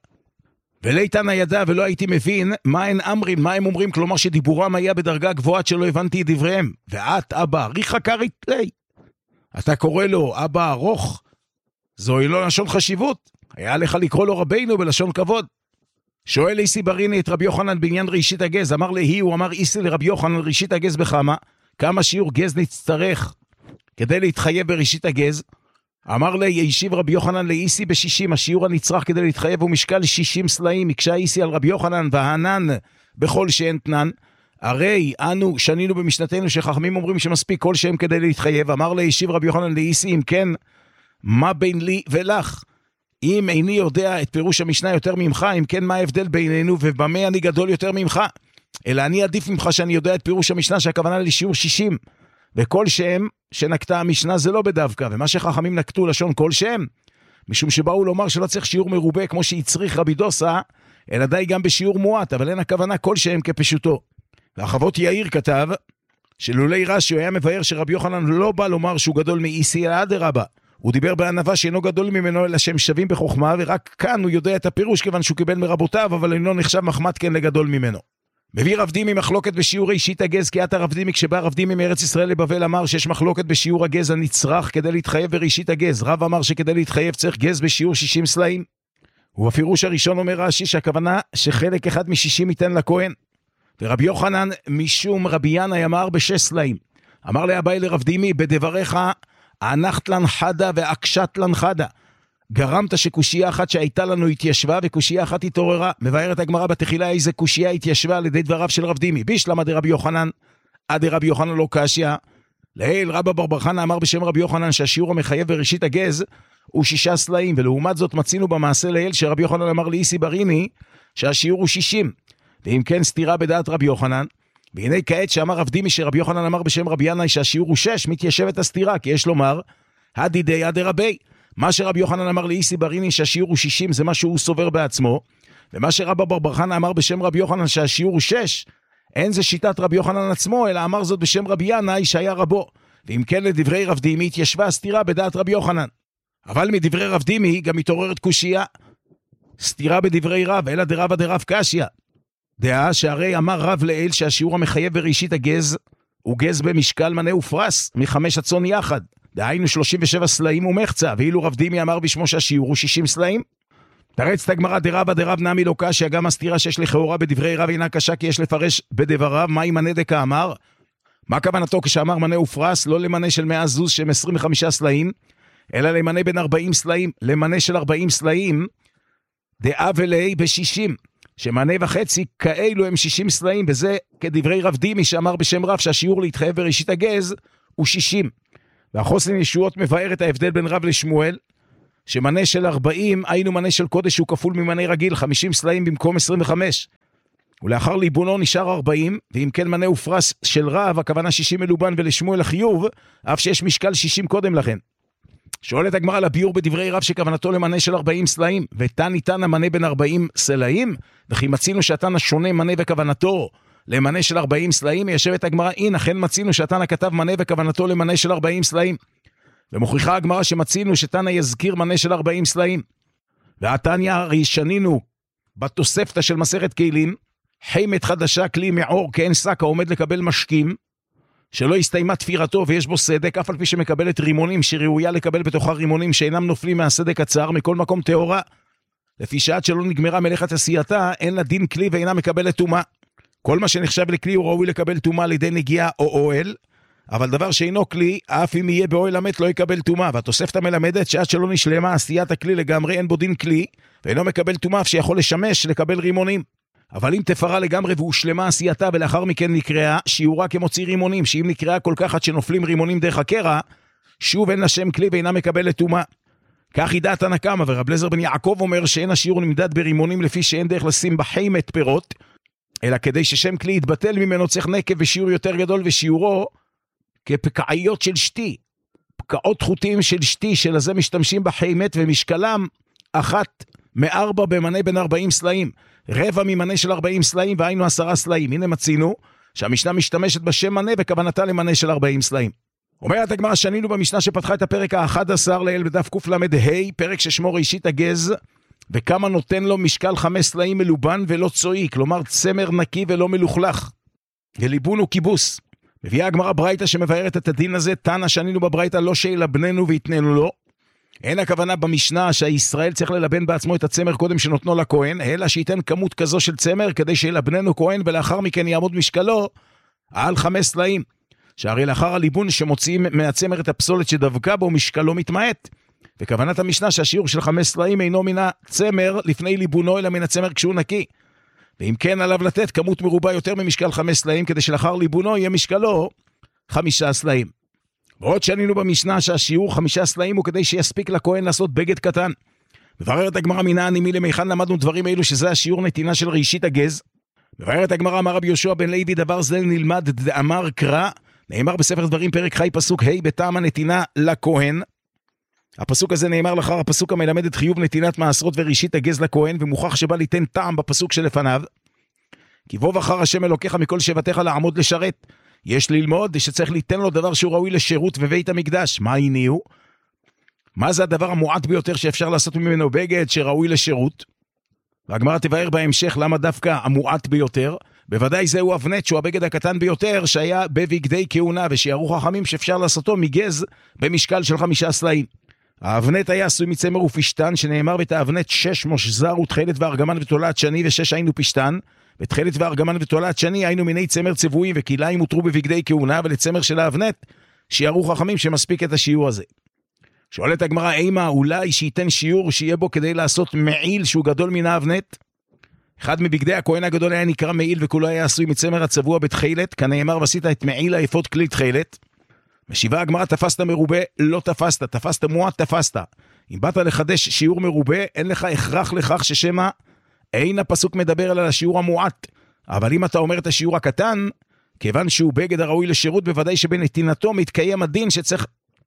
[SPEAKER 1] וליתן הידע ולא הייתי מבין מה הן אמרים, מה הם אומרים, כלומר שדיבורם היה בדרגה גבוהה שלא הבנתי את דבריהם. ואת, אבא, אריך כרית לי, אתה קורא לו אבא ארוך, זוהי לא לשון חשיבות, היה לך לקרוא לו רבינו בלשון כבוד. שואל איסי בריני את רבי יוחנן בעניין ראשית הגז, אמר להי, הוא אמר איסי לרבי יוחנן ראשית הגז בכמה, כמה שיעור גז נצטרך כדי להתחייב בראשית הגז. אמר לי, ישיב רבי יוחנן לאיסי ב-60, השיעור הנצרך כדי להתחייב הוא משקל 60 סלעים, מקשה איסי על רבי יוחנן והענן בכל שאין תנן. הרי אנו שנינו במשנתנו שחכמים אומרים שמספיק כל שהם כדי להתחייב. אמר לי, ישיב רבי יוחנן לאיסי, אם כן, מה בין לי ולך? אם איני יודע את פירוש המשנה יותר ממך, אם כן מה ההבדל בינינו ובמה אני גדול יותר ממך? אלא אני עדיף ממך שאני יודע את פירוש המשנה שהכוונה לשיעור 60, וכל שם שנקטה המשנה זה לא בדווקא, ומה שחכמים נקטו לשון כל שם, משום שבאו לומר שלא צריך שיעור מרובה כמו שהצריך רבי דוסה, אלא די גם בשיעור מועט, אבל אין הכוונה כל שם כפשוטו. ואחוות יאיר כתב, שלולי רש"י היה מבאר שרבי יוחנן לא בא לומר שהוא גדול מאיסי, אלא אדרבה. הוא דיבר בענווה שאינו גדול ממנו, אלא שהם שווים בחוכמה, ורק כאן הוא יודע את הפירוש כיוון שהוא קיבל מרבותיו, אבל אינו נחשב מחמת כן לגדול ממנו. מביא רב דימי מחלוקת בשיעור ראשית הגז, כי עתה רב דימי כשבא רב דימי מארץ ישראל לבבל אמר שיש מחלוקת בשיעור הגז הנצרך כדי להתחייב בראשית הגז. רב אמר שכדי להתחייב צריך גז בשיעור 60 סלעים. ובפירוש הראשון אומר רש"י שהכוונה שחלק אחד מ-60 ייתן לכהן. ורבי יוחנן משום רבי ינאי אמר ב6 סלעים. אמר לאביי לרב דימי, בדבריך הנחת לן חדה והקשת לן חדה. גרמת שקושייה אחת שהייתה לנו התיישבה וקושייה אחת התעוררה. מבארת הגמרא בתחילה איזה קושייה התיישבה על ידי דבריו של רב דימי. בישלמה דרבי יוחנן, עד רבי יוחנן לא קשיא. להיל רבא בר בר חנא אמר בשם רבי יוחנן שהשיעור המחייב בראשית הגז הוא 6 סלעים, ולעומת זאת מצינו במעשה להיל שרבי יוחנן אמר לאיסי בריני שהשיעור הוא 60. ואם כן סתירה בדעת רבי יוחנן, והנה כעת שאמר רב דימי שרבי יוחנן אמר בשם רבי ינאי שהשיעור הוא 6, מתיישבת הסתירה, כי יש לומר הדידי עד רבי. מה שרבי יוחנן אמר לאיסי בריני שהשיעור הוא 60 זה מה שהוא סובר בעצמו, ומה שרבא בר בר חנא אמר בשם רבי יוחנן שהשיעור הוא 6, אין זה שיטת רבי יוחנן עצמו, אלא אמר זאת בשם רבי ינאי שהיה רבו. ואם כן לדברי רב דימי התיישבה הסתירה בדעת רבי יוחנן. אבל מדברי רב דימי גם מתעוררת קושייה, סתירה בדברי רב, אלא דרבא דרב קשיא. דעה שהרי אמר רב לאל שהשיעור המחייב בראשית הגז הוא גז במשקל מנה ופרס מ5 הצאן יחד, דהיינו 37 סלעים ומחצה, ואילו רב דימי אמר בשמו שהשיעור הוא 60 סלעים. תרץ הגמרא דרבא דרב נמי לא קשיא, גם הסתירה שיש לכאורה בדברי רב אינה קשה, כי יש לפרש בדבריו מהי מנה דקה אמר. מה כוונתו כשאמר מנה ופרס? לא למנה של 100 זוז שהם 25 סלעים, אלא למנה בין 40 סלעים. למנה של 40 סלעים דעה ולי ב60, שמנה וחצי כאלו הם 60 סלעים, וזה כדברי רב דימי שאמר בשם רב שהשיעור להתחייב בראשית הגז הוא 60. והחוסן ישועות מבאר את ההבדל בין רב לשמואל, שמנה של 40 היינו מנה של קודש שהוא כפול ממנה רגיל, 50 סלעים במקום 25. ולאחר ליבונו נשאר 40, ואם כן מנה ופרס של רב, הכוונה 60 מלובן ולשמואל החיוב, אף שיש משקל 60 קודם לכן. שואלת הגמרא על הביור בדברי רב שכוונתו למנה של 40 סלעים, ותן ניתן המנה בין 40 סלעים, וכי מצינו שהתן השונה מנה וכוונתו למנה של 40 סלעים, ישבת הגמרא, אין, אכן מצינו שהתן הכתב מנה וכוונתו למנה של 40 סלעים. ומוכיחה הגמרא שמצינו שתנא יזכיר מנה של 40 סלעים. והתניא הרי שנינו בתוספתא של מסכת כלים, חימת חדשה כלי מעור כאין שק העומד לקבל משקים, שלא הסתיימה תפירתו ויש בו סדק, אף על פי שמקבלת רימונים שראויה לקבל בתוכה רימונים שאינם נופלים מהסדק הצר מכל מקום תאורה. לפי שעד שלא נגמרה מלאכת עשייתה, אין לה דין כלי ואינה מקבלת טומאה. כל מה שנחשב לכלי הוא ראוי לקבל טומאה על ידי נגיעה או אוהל, אבל דבר שאינו כלי, אף אם יהיה באוהל המת לא יקבל טומאה. והתוספתא מלמדת שעד שלא נשלמה עשיית הכלי לגמרי אין בו דין כלי, ואינו מקבל טומאה אף שיכול לשמש לקבל רימונים. אבל אם תפרה לגמרי והושלמה עשייתה ולאחר מכן נקראה, שיעורה כמוציא רימונים, שאם נקראה כל כך עד שנופלים רימונים דרך הקרע, שוב אין לה שם כלי ואינה מקבלת טומאה. כך ידע תנא קמא, ורב אליעזר בן יעקב אומר שאין השיעור נמדד ברימונים לפי שאין דרך לשים בחימת פירות, אלא כדי ששם כלי יתבטל ממנו צריך נקב ושיעור יותר גדול, ושיעורו כפקעיות של שתי, פקעות חוטים של שתי, שלזה משתמשים בחימת, ומשקלם 1/4 במנה בין 40 סלעים, רבע ממנה של 40 סלעים, והיינו 10 סלעים. הנה מצינו שהמשנה משתמשת בשם מנה וכוונתה למנה של 40 סלעים. אומרת הגמרא, שנינו במשנה שפתחה את הפרק ה-11 לעיל בדף קל"ה, פרק ששמו ראשית הגז, וכמה נותן לו משקל 5 סלעים מלובן ולא צועי, כלומר צמר נקי ולא מלוכלך, וליבון הוא כיבוס. מביאה הגמרא ברייתא שמבארת את הדין הזה, תנא שנינו בברייתא לא שילבננו ויתננו לו. אין הכוונה במשנה שהישראל צריך ללבן בעצמו את הצמר קודם שנותנו לכהן, אלא שייתן כמות כזו של צמר כדי שילבננו כהן, ולאחר מכן יעמוד משקלו על 5 סלעים. שהרי לאחר הליבון שמוציאים מהצמר את הפסולת שדבקה בו, משקלו מתמעט. וכוונת המשנה שהשיעור של 5 סלעים אינו מן הצמר לפני ליבונו, אלא מן הצמר כשהוא נקי. ואם כן עליו לתת כמות מרובה יותר ממשקל 5 סלעים, כדי שלאחר ליבונו יהיה משקלו 5 סלעים. ועוד שנינו במשנה שהשיעור 5 סלעים הוא כדי שיספיק לכהן לעשות בגד קטן. מבררת הגמרא מנין ממי למכאן למדנו דברים אלו שזה השיעור נתינה של ראשית הגז. מבררת הגמרא, אמר רבי יהושע בן לוי, דבר זה נלמד דאמר קרא, נאמר בספר דברים פרק ח' פסוק ה' בטעם הנתינה לכהן. הפסוק הזה נאמר לאחר הפסוק המלמד את חיוב נתינת מעשרות וראשית הגז לכהן, ומוכח שבא ליתן טעם בפסוק שלפניו. כי בוא בחר השם אלוקיך מכל שבטיך לעמוד לשרת. יש ללמוד שצריך ליתן לו דבר שהוא ראוי לשירות בבית המקדש. מה הניעו? מה זה הדבר המועט ביותר שאפשר לעשות ממנו בגד שראוי לשירות? והגמרא תבאר בהמשך למה דווקא המועט ביותר. בוודאי זהו אבנט שהוא הבגד הקטן ביותר שהיה בבגדי כהונה, ושיערו חכמים שאפשר לעשותו מגז במשקל של 5 סלעים. האבנט היה עשוי מצמר ופשטן, שנאמר ואת האבנט 6 מושזר ותכלת וארגמן ותולעת שני, ו6 היינו פשטן, ותכלת וארגמן ותולעת שני היינו מיני צמר צבועים, וכיליים הותרו בבגדי כהונה, ולצמר של האבנט שיערו חכמים שמספיק את השיעור הזה. שואלת הגמרא, אימה אולי שייתן שיעור שיהיה בו כדי לעשות מעיל שהוא גדול מן האבנט? אחד מבגדי הכהן הגדול היה נקרא מעיל, וכולו היה עשוי מצמר הצבוע בתכלת, כנאמר ועשית את מעיל היפות כלי תכלת. משיבה הגמרא, תפסת מרובה, לא תפסת, תפסת מועט, תפסת. אם באת לחדש שיעור מרובה, אין לך הכרח לכך ששמה אין הפסוק מדבר על השיעור המועט. אבל אם אתה אומר את השיעור הקטן, כיוון שהוא בגד הראוי לשירות, בוודאי שבנתינתו מתקיים הדין שצריך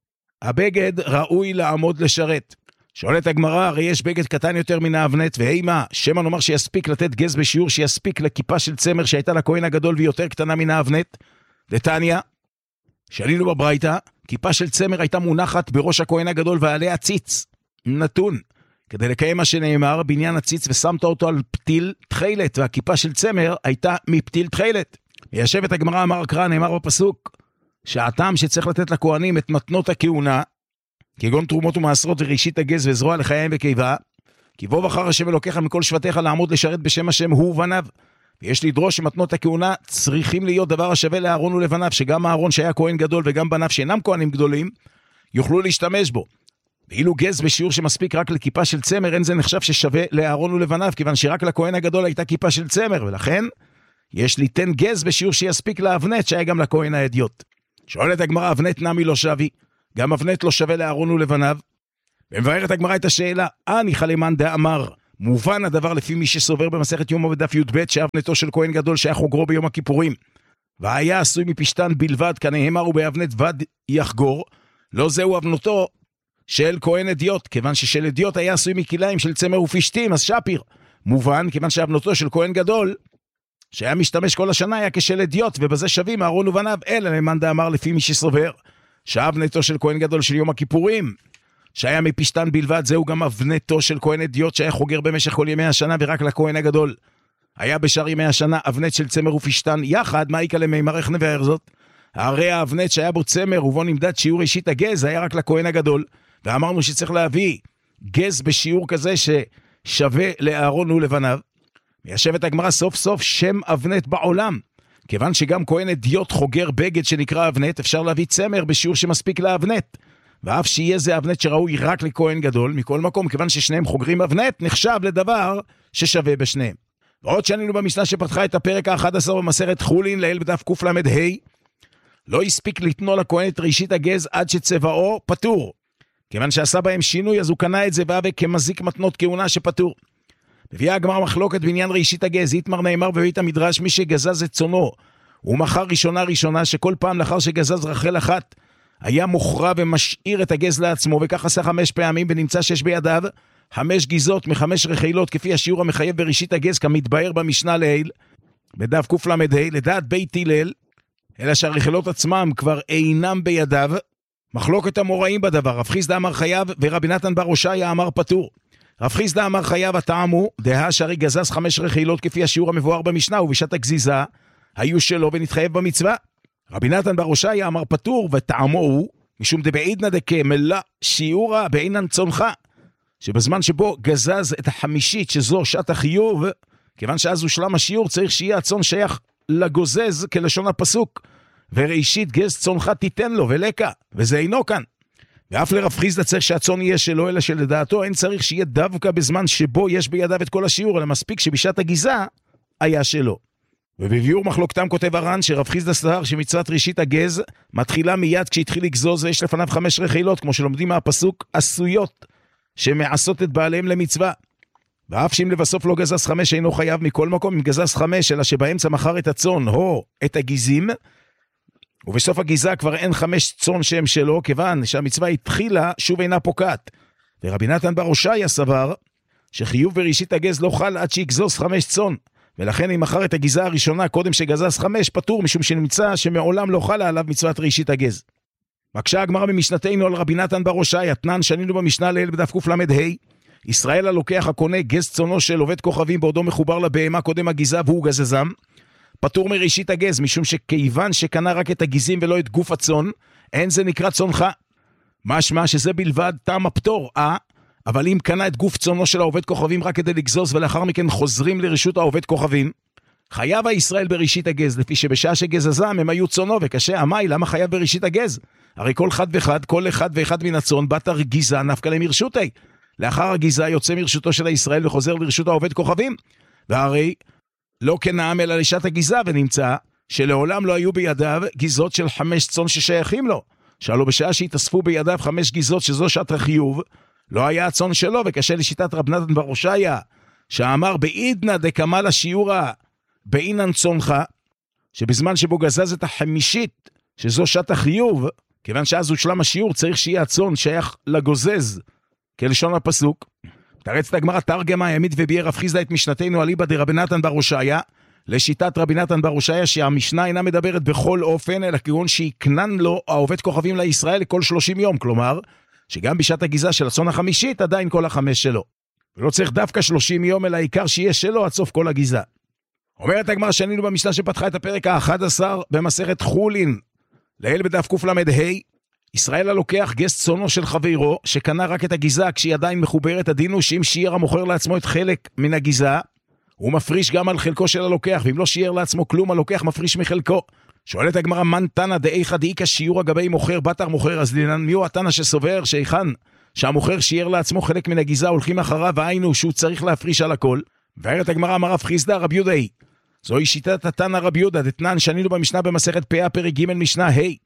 [SPEAKER 1] הבגד ראוי לעמוד לשרת. שואלת הגמרא, הרי יש בגד קטן יותר מן האבנט, והימה, שמה נאמר שיספיק לתת גז בשיעור שיספיק לכיפה של צמר שהייתה לכהן הגדול והיא יותר קטנה מן האבנט? דתניא, שעלינו בברייתא, כיפה של צמר הייתה מונחת בראש הכהן הגדול ועליה ציץ, נתון, כדי לקיים מה שנאמר בעניין הציץ, ושמת אותו על פתיל תכלת, והכיפה של צמר הייתה מפתיל תכלת. וישבת הגמרא, אמר קרא, נאמר בפסוק, שהטעם שצריך לתת לכהנים את מתנות הכהונה, כגון תרומות ומעשרות וראשית הגז וזרוע לחיים וקיבה, כי בוא בחר השם אלוקיך מכל שבטיך לעמוד לשרת בשם השם הוא ובניו. ויש לדרוש שמתנות הכהונה צריכים להיות דבר השווה לאהרון ולבניו, שגם אהרון שהיה כהן גדול וגם בניו שאינם כהנים גדולים יוכלו להשתמש בו. ואילו גז בשיעור שמספיק רק לכיפה של צמר, אין זה נחשב ששווה לאהרון ולבניו, כיוון שרק לכהן הגדול הייתה כיפה של צמר, ולכן יש ליתן גז בשיעור שיספיק לאבנט שהיה גם לכהן האדיוט. שואלת הגמרא, אבנט נמי לא שווי, גם אבנט לא שווה לאהרון ולבניו. ומבארת הגמרא את השאלה, ניחא למאן דאמר, מובן הדבר לפי מי שסובר במסכת יומא בדף י"ב, שאבנתו של כהן גדול שהיה חוגרו ביום הכיפורים, והיה עשוי מפשתן בלבד, כנאמר ובאבנת בד יחגור, לא זהו אבנותו של כהן אדיוט, כיוון ששל אדיוט היה עשוי מכליים של צמר ופשתים, אז שפיר. מובן, כיוון שאבנותו של כהן גדול, שהיה משתמש כל השנה, היה כשל אדיוט, ובזה שווים אהרון ובניו, אלא למאן דאמר לפי מי שסובר, שאבנתו של כהן גדול של יום הכיפורים, שהיה מפשתן בלבד, זהו גם אבנתו של כהן אדיוט, שהיה חוגר במשך כל ימי השנה, ורק לכהן הגדול היה בשאר ימי השנה אבנת של צמר ופשתן יחד. מה יקה למימר, איך נבאר זאת? הרי האבנת שהיה בו צמר ובו נמדד שיעור ראשית הגז, היה רק לכהן הגדול, ואמרנו שצריך להביא גז בשיעור כזה ששווה לאהרון ולבניו. מיישבת הגמרא סוף סוף שם אבנת בעולם, כיוון שגם כהן אדיוט חוגר בגד שנקרא אבנת, אפשר להביא צמר בשיעור שמספיק לאבנת, ואף שיהיה זה אבנת שראוי רק לכהן גדול. מכל מקום, כיוון ששניהם חוגרים אבנת, נחשב לדבר ששווה בשניהם. ועוד שנינו במשנה שפתחה את הפרק ה-11 במסכת חולין לעיל בדף קל"ה, לא הספיק לתנו לכהן את ראשית הגז עד שצבעו פטור, כיוון שעשה בהם שינוי, אז הוא קנה את זה והווה כמזיק מתנות כהונה שפטור. מביאה הגמרא מחלוקת בעניין ראשית הגז. איתמר נאמר בבית המדרש, מי שגזז את צונו ומכר ראשונה, שכל פעם לאחר שגזז רחל אחת היה מוכרע ומשאיר את הגז לעצמו, וכך עשה 5 פעמים, ונמצא שיש בידיו 5 גיזות מ5 רחילות, כפי השיעור המחייב בראשית הגז, כמתבאר במשנה לעיל בדף קל"ה, לדעת בית הלל, אלא שהרחילות עצמם כבר אינם בידיו. מחלוקת המוראים בדבר, רב חיסדא אמר חייב ורבי נתן בר הושעיה אמר פטור. רב חיסדא אמר חייב, הטעם הוא דהה שהרי גזז 5 רחילות כפי השיעור המבואר במשנה, ובשעת הגזיזה היו שלו ונתחייב במצווה. רבי נתן בר הושעיה אמר פטור, וטעמו הוא משום דבעידנא דקמלה שיעורא בעינן צונך, שבזמן שבו גזז את החמישית שזו שעת החיוב, כיוון שאז הושלם השיעור, צריך שיהיה הצאן שייך לגוזז כלשון הפסוק, וראשית גז צונך תיתן לו ולקה, וזה אינו כאן. ואף לרב חיסדא צריך שהצאן יהיה שלו, אלא שלדעתו אין צריך שיהיה דווקא בזמן שבו יש בידיו את כל השיעור, אלא מספיק שבשעת הגיזה היה שלו. ובביאור מחלוקתם כותב הר"ן שרב חיסדא סבר שמצוות ראשית הגז מתחילה מיד כשהתחיל לגזוז ויש לפניו 5 רחילות, כמו שלומדים מהפסוק, עשויות שמעשות את בעליהם למצווה. ואף שאם לבסוף לא גזז 5 אינו חייב. מכל מקום, אם גזז 5 אלא שבאמצע מכר את הצאן או את הגיזים, ובסוף הגיזה כבר אין 5 צאן שהם שלו, כיוון שהמצווה התחילה שוב אינה פוקעת. ורבי נתן בר הושעיה סבר שחיוב בראשית הגז לא חל עד שיגזוז 5 צאן, ולכן אם מכר את הגיזה הראשונה קודם שגזז 5 פטור, משום שנמצא שמעולם לא חלה עליו מצוות ראשית הגז. מקשה הגמרא במשנתנו על רבי נתן בר הושעיה, תנן שנינו במשנה לעיל בדף קל"ה, ישראל הלוקח הקונה גז צאנו של עובד כוכבים בעודו מחובר לבהמה קודם הגיזה והוא גזזם, פטור מראשית הגז, משום שכיוון שקנה רק את הגיזים ולא את גוף הצאן, אין זה נקרא צאנך. משמע שזה בלבד טעם הפטור. אבל אם קנה את גוף צאנו של העובד כוכבים רק כדי לגזוז ולאחר מכן חוזרים לרשות העובד כוכבים, חייב הישראל בראשית הגז, לפי שבשעה שגזזם הם היו צאנו, וקשה אמי למה חייב בראשית הגז? הרי כל אחד ואחד מן הצאן בת הגיזה נפקא למרשותי, לאחר הגיזה יוצא מרשותו של הישראל וחוזר לרשות העובד כוכבים, והרי לא כנעם אלא לשעת הגיזה, ונמצא שלעולם לא היו בידיו גיזות של 5 צאן ששייכים לו, שאלו בשעה שהתאספו בידיו 5 גיזות שזו שעת החיוב, לא היה הצאן שלו, וקשה לשיטת רב נתן בר הושעיה, שאמר בעידנא דקמלה שיעורא בעינן צונך, שבזמן שבו גזז את החמישית שזו שעת החיוב, כיוון שאז הושלם השיעור, צריך שיהיה הצאן שייך לגוזז כלשון הפסוק. תרצת הגמרא תרגמה העמיד וביאר רב חיסדא את משנתנו אליבא דרבי נתן בר הושעיה, לשיטת רבי נתן בר הושעיה, שהמשנה אינה מדברת בכל אופן, אלא כגון שיקנן לו העובד כוכבים לישראל לכל 30 יום, כלומר שגם בשעת הגיזה של הצאן החמישית עדיין כל 5 שלו, ולא צריך דווקא 30 יום, אלא העיקר שיהיה שלו עד סוף כל הגיזה. אומרת הגמרא שנינו במשנה שפתחה את הפרק ה-11 במסכת חולין לעיל בדף קל"ה, ישראל הלוקח גז צאנו של חברו שקנה רק את הגיזה כשהיא עדיין מחוברת, הדין הוא שאם שיער המוכר לעצמו את חלק מן הגיזה, הוא מפריש גם על חלקו של הלוקח, ואם לא שיער לעצמו כלום, הלוקח מפריש מחלקו. שואלת הגמרא, מן תנא דאיכא דאיכא שיעור הגבי מוכר בתר מוכר, אז דינן מיהו התנא שסובר שהיכן שהמוכר שיער לעצמו חלק מן הגיזה הולכים אחריו, והיינו שהוא צריך להפריש על הכל? ואומרת הגמרא, אמר רב חיסדא רב יהודה היא, זוהי שיטת התנא רב יהודה דתנן שנינו במשנה במסכת פאה פרק ג' משנה ה',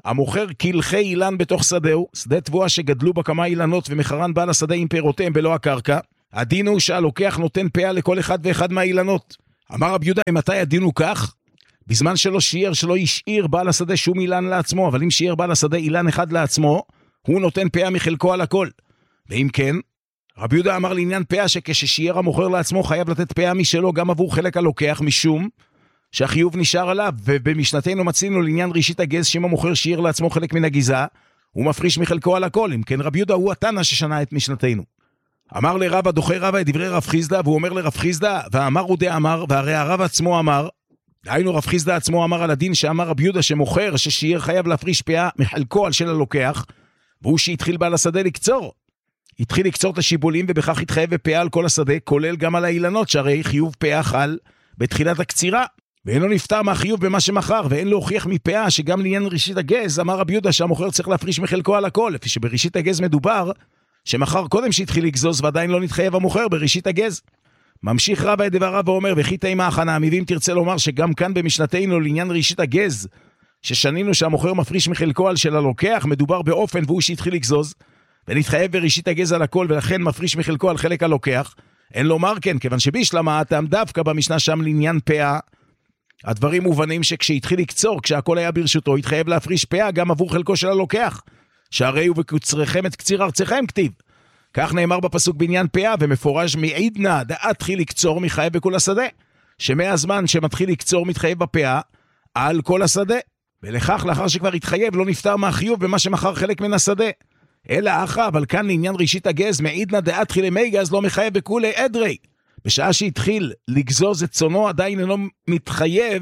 [SPEAKER 1] המוכר קלחי אילן בתוך שדהו, שדה תבואה שגדלו בה כמה אילנות ומחרן בעל השדה עם פירותיהם בלא הקרקע, הדין הוא שהלוקח נותן פאה לכל אחד ואחד מהאילנות. אמר רבי יהודה, מתי הדין הוא כך? בזמן שלא שיער, שלא ישאיר בעל השדה שום אילן לעצמו, אבל אם שיער בעל השדה אילן אחד לעצמו, הוא נותן פאה מחלקו על הכל. ואם כן, רבי יהודה אמר לעניין פאה שכששיער המוכר לעצמו חייב לתת פאה משלו גם עבור חלק הלוקח, משום שהחיוב נשאר עליו, ובמשנתנו מצינו לעניין ראשית הגז, שאם המוכר שיער לעצמו חלק מן הגזה, הוא מפריש מחלקו על הכל. אם כן, רבי יהודה הוא התנא ששנה את משנתנו. אמר לרבא, דוחה רבא את דברי רב חיסדא, והוא אומר לרב חיסדא, ואמר הוא דאמר, והרי הרב עצמו אמר, דהיינו רב חיסדא עצמו אמר על הדין שאמר רבי יהודה שמוכר ששיער חייב להפריש פאה מחלקו על של הלוקח, והוא שהתחיל בעל השדה לקצור. התחיל לקצור את השיבולים ובכך התחייב בפאה על כל השדה, כולל גם על האילנות, שהרי חיוב פאה חל בתחילת הקצירה, ואין לו נפטר מהחיוב במה שמחר, ואין לו הוכיח מפאה שגם לעניין ראשית הגז, אמר רבי יהודה שהמוכר צריך להפריש מחלקו על הכל, לפי שבראשית הגז מדובר שמחר קודם שהתחיל לגזוז ועדיין לא נתחייב המוכר בראשית הגז. ממשיך רבא את דבריו ואומר, וכי תימה הכנה, ואם תרצה לומר שגם כאן במשנתנו לעניין ראשית הגז, ששנינו שהמוכר מפריש מחלקו על של הלוקח, מדובר באופן והוא שהתחיל לגזוז, ונתחייב בראשית הגז על הכל, ולכן מפריש מחלקו על חלק הלוקח, אין לומר כן, כיוון שבשלמה הטעם דווקא במשנה שם לעניין פאה, הדברים מובנים שכשהתחיל לקצור, כשהכל היה ברשותו, התחייב להפריש פאה גם עבור חלקו של הלוקח, שהרי הוא בקוצריכם את קציר ארציכם כתיב. כך נאמר בפסוק בעניין פאה, ומפורש מעידנא דאתחיל לקצור מחייב בכל השדה, שמהזמן שמתחיל לקצור מתחייב בפאה על כל השדה, ולכך לאחר שכבר התחייב לא נפטר מהחיוב במה שמחר חלק מן השדה. אלא אחא, אבל כאן לעניין ראשית הגז, מעידנא דאתחיל למי גז לא מחייב בכולי אדרי. בשעה שהתחיל לגזוז את צונו עדיין אינו מתחייב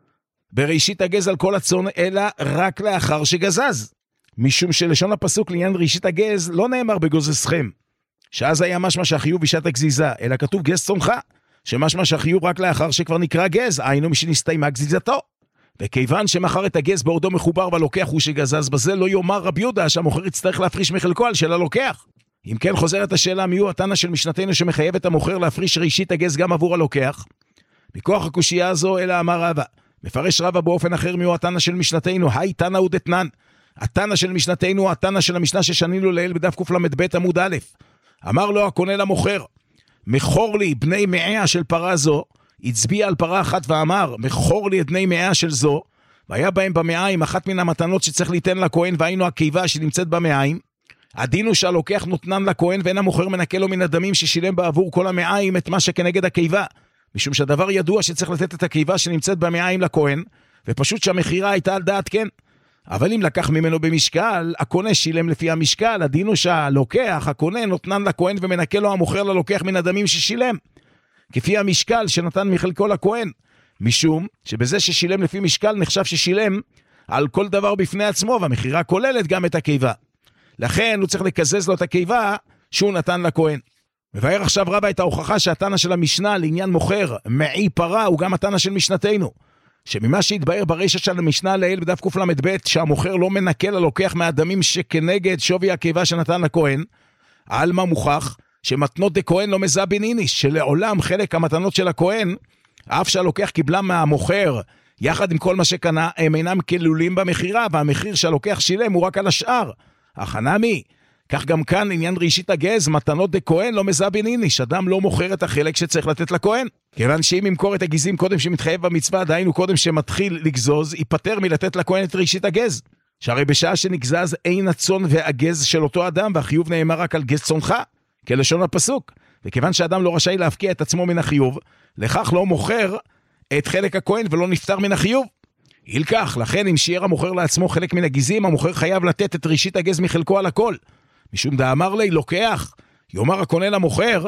[SPEAKER 1] בראשית הגז על כל הצון, אלא רק לאחר שגזז. משום שלשון הפסוק לעניין ראשית הגז לא נאמר בגוזזכם, שאז היה משמע שהחיוב בשעת הגזיזה, אלא כתוב גז צונך, שמשמע שהחיוב רק לאחר שכבר נקרא גז, היינו משנסתיימה גזיזתו. וכיוון שמחר את הגז בעודו מחובר והלוקח הוא שגזז בזה, לא יאמר רבי יהודה שהמוכר יצטרך להפריש מחלקו על של הלוקח. אם כן חוזרת השאלה, מי הוא התנא של משנתנו שמחייב את המוכר להפריש ראשית הגז גם עבור הלוקח? מכוח הקושייה הזו אלא אמר רבא, מפרש רבא באופן אחר, מי הוא התנא של משנתנו? היי תנא הוא דתנן. התנא של משנתנו, התנא של המשנה ששנינו לעיל בדף קל"ב עמוד א'. אמר לו הקונה למוכר, מכור לי בני מאה של פרה זו, הצביע על פרה אחת ואמר, מכור לי את בני מאה של זו, והיה בהם במעיים אחת מן המתנות שצריך ליתן לכהן, והיינו הקיבה שנמצאת במעיים. הדין הוא שהלוקח נותנן לכהן, ואין המוכר מנקה לו מן הדמים ששילם בעבור כל המעיים את מה שכנגד הקיבה, משום שהדבר ידוע שצריך לתת את הקיבה שנמצאת במעיים לכהן, ופשוט שהמחירה הייתה על דעת כן. אבל אם לקח ממנו במשקל, הקונה שילם לפי המשקל, הדין הוא שהלוקח, הקונה נותנן לכהן ומנקה לו המוכר ללוקח מן הדמים ששילם, כפי המשקל שנתן מחלקו לכהן, משום שבזה ששילם לפי משקל נחשב ששילם על כל דבר בפני עצמו, והמחירה כוללת גם את הקיבה. לכן הוא צריך לקזז לו את הקיבה שהוא נתן לכהן. מבאר עכשיו רבא את ההוכחה שהתנא של המשנה לעניין מוכר מעי פרה הוא גם התנא של משנתנו, שממה שהתבאר ברישא של המשנה לעיל בדף קל"ב, שהמוכר לא מנקה ללוקח מהדמים שכנגד שווי הקיבה שנתן לכהן, על מה מוכח? שמתנות דכהן לא מזבין איניש, שלעולם חלק המתנות של הכהן, אף שהלוקח קיבלה מהמוכר, יחד עם כל מה שקנה, הם אינם כלולים במחירה, והמחיר שהלוקח שילם הוא רק על השאר. החנמי, כך גם כאן עניין ראשית הגז, מתנות דכהן לא מזבין איניש, אדם לא מוכר את החלק שצריך לתת לכהן. כיוון שאם ימכור את הגזים קודם שמתחייב במצווה, דהיינו קודם שמתחיל לגזוז, ייפטר מלתת לכהן את ראשית הגז. שהרי בשעה שנגזז אין הצון והגז של אותו אדם, והחיוב נאמר רק על גז צונך, כלשון הפסוק. וכיוון שאדם לא רשאי להפקיע את עצמו מן החיוב, לכך לא מוכר את חלק הכהן ולא נפטר מן החיוב. ילקח, לכן אם שיער המוכר לעצמו חלק מן הגזים, המוכר חייב לתת את ראשית הגז מחלקו על הכל. משום דאמר לי לוקח, יאמר הקונה למוכר,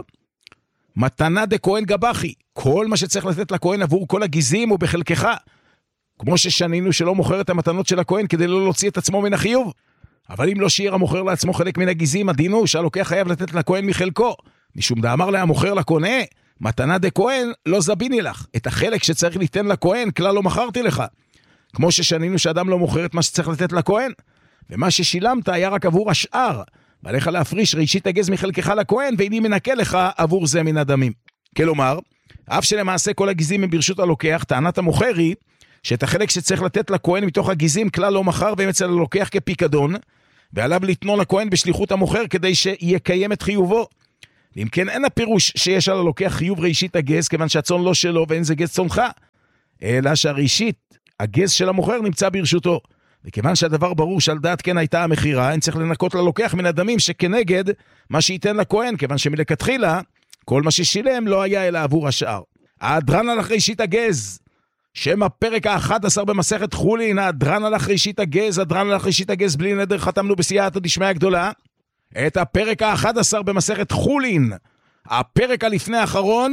[SPEAKER 1] מתנה דכהן גבחי, כל מה שצריך לתת לכהן עבור כל הגזים הוא בחלקך. כמו ששנינו שלא מוכר את המתנות של הכהן כדי לא להוציא את עצמו מן החיוב. אבל אם לא שיער המוכר לעצמו חלק מן הגזים, הדין הוא שהלוקח חייב לתת לכהן מחלקו. משום דאמר לה המוכר לקונה, מתנה דכהן לא זביני לך, את החלק שצריך ליתן לכהן כלל לא מכרתי לך. כמו ששנינו שאדם לא מוכר את מה שצריך לתת לכהן, ומה ששילמת היה רק עבור השאר, ועליך להפריש ראשית הגז מחלקך לכהן, ואיני מנקה לך עבור זה מן הדמים. כלומר, אף שלמעשה כל הגזים הם ברשות הלוקח, טענת המוכר היא שאת החלק שצריך לתת לכהן מתוך הגזים כלל לא מחר והם אצל הלוקח כפיקדון, ועליו לתנון לכהן בשליחות המוכר כדי שיקיים את חיובו. ואם כן, אין הפירוש שיש על הלוקח חיוב ראשית הגז, כיוון שהצון לא שלו ואין זה גז צונך, אלא שהראשית, הגז של המוכר נמצא ברשותו. וכיוון שהדבר ברור שעל דעת כן הייתה המחירה, אין צריך לנקות ללוקח מן הדמים שכנגד מה שייתן לכהן, כיוון שמלכתחילה, כל מה ששילם לא היה אלא עבור השאר. ההדרן הלך ראשית הגז, שם הפרק ה-11 במסכת חולין, ההדרן הלך ראשית הגז, הדרן הלך ראשית הגז בלי נדר חתמנו בסייעתא דשמיא הגדולה. את הפרק ה-11 במסכת חולין, הפרק הלפני האחרון,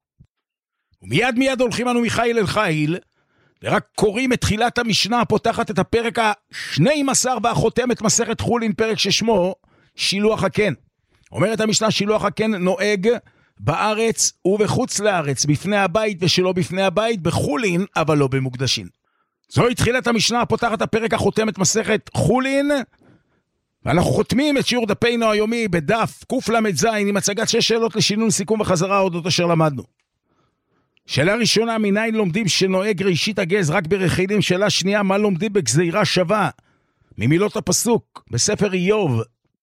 [SPEAKER 1] ומיד הולכים אנו מחיל אל חיל, ורק קוראים את תחילת המשנה הפותחת את הפרק ה-12 והחותמת מסכת חולין, פרק ששמו שילוח הקן. אומרת המשנה, שילוח הקן נוהג בארץ ובחוץ לארץ, בפני הבית ושלא בפני הבית, בחולין אבל לא במוקדשין. זוהי תחילת המשנה הפותחת הפרק החותמת מסכת חולין, ואנחנו חותמים את שיעור דפינו היומי בדף קל"ז עם הצגת 6 שאלות לשינון סיכום וחזרה אודות אשר למדנו. שאלה ראשונה, מניין לומדים שנוהג ראשית הגז רק ברכילים? שאלה שנייה, מה לומדים בגזירה שווה? ממילות הפסוק בספר איוב,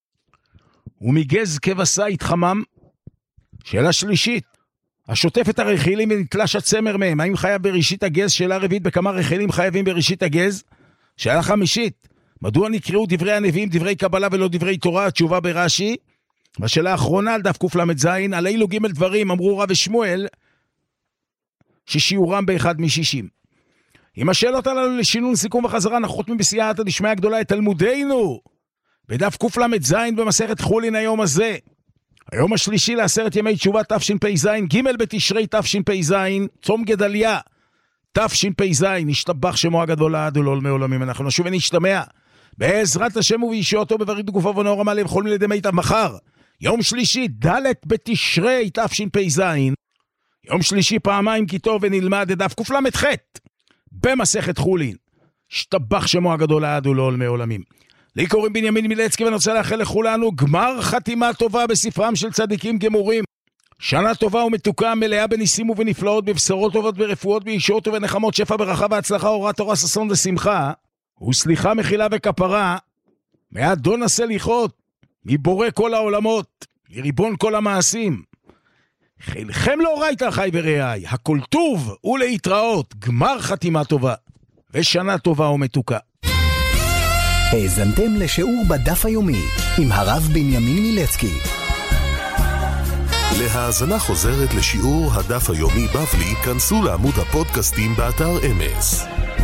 [SPEAKER 1] ומגז כבשה יתחמם. שאלה שלישית, השוטף את הרכילים ונתלש הצמר מהם, האם חייב בראשית הגז? שאלה רביעית, בכמה רכילים חייבים בראשית הגז? שאלה חמישית, מדוע נקראו דברי הנביאים דברי קבלה ולא דברי תורה? התשובה ברש"י. והשאלה האחרונה על דף קל"ז, על אילו ג' דברים אמרו רב ושמואל ששיעורם באחד מ-60. עם השאלות הללו לשינון סיכום וחזרה אנחנו חותמים בסייעתא דשמיא הגדולה את תלמודנו בדף קל"ז במסכת חולין היום הזה. היום השלישי לעשרת ימי תשובה תשפ"ז, ג' בתשרי תשפ"ז, צום גדליה תשפ"ז, נשתבח שמו הגדול לעד ולעולמי עולמים. אנחנו נשוב ונשתמע בעזרת השם ובישועתו בברית בגופו ונאור המלא וכל מיני דמיטב מחר. יום שלישי ד' בתשרי תשפ"ז, יום שלישי פעמיים כי טוב, ונלמד את דף קל"ח במסכת חולין. השתבח שמו הגדול לעד ולעולמי עולמים. לי קוראים בנימין מילצקי, ואני רוצה לאחל לכולנו גמר חתימה טובה בספרם של צדיקים גמורים. שנה טובה ומתוקה, מלאה בניסים ובנפלאות, בבשורות טובות, ברפואות, בישועות ובנחמות, שפע ברכה והצלחה, אורת תורה, ששון ושמחה, וסליחה, מחילה וכפרה, מאדון הסליחות, מבורא כל העולמות, מריבון כל המעשים. חילכם לאורייתא אחי ורעי, הכל טוב ולהתראות, גמר חתימה טובה ושנה טובה ומתוקה.
[SPEAKER 2] האזנתם לשיעור בדף היומי עם הרב בנימין מילצקי.
[SPEAKER 3] להאזנה חוזרת לשיעור הדף היומי בבלי, כנסו לעמוד הפודקאסטים באתר אמס.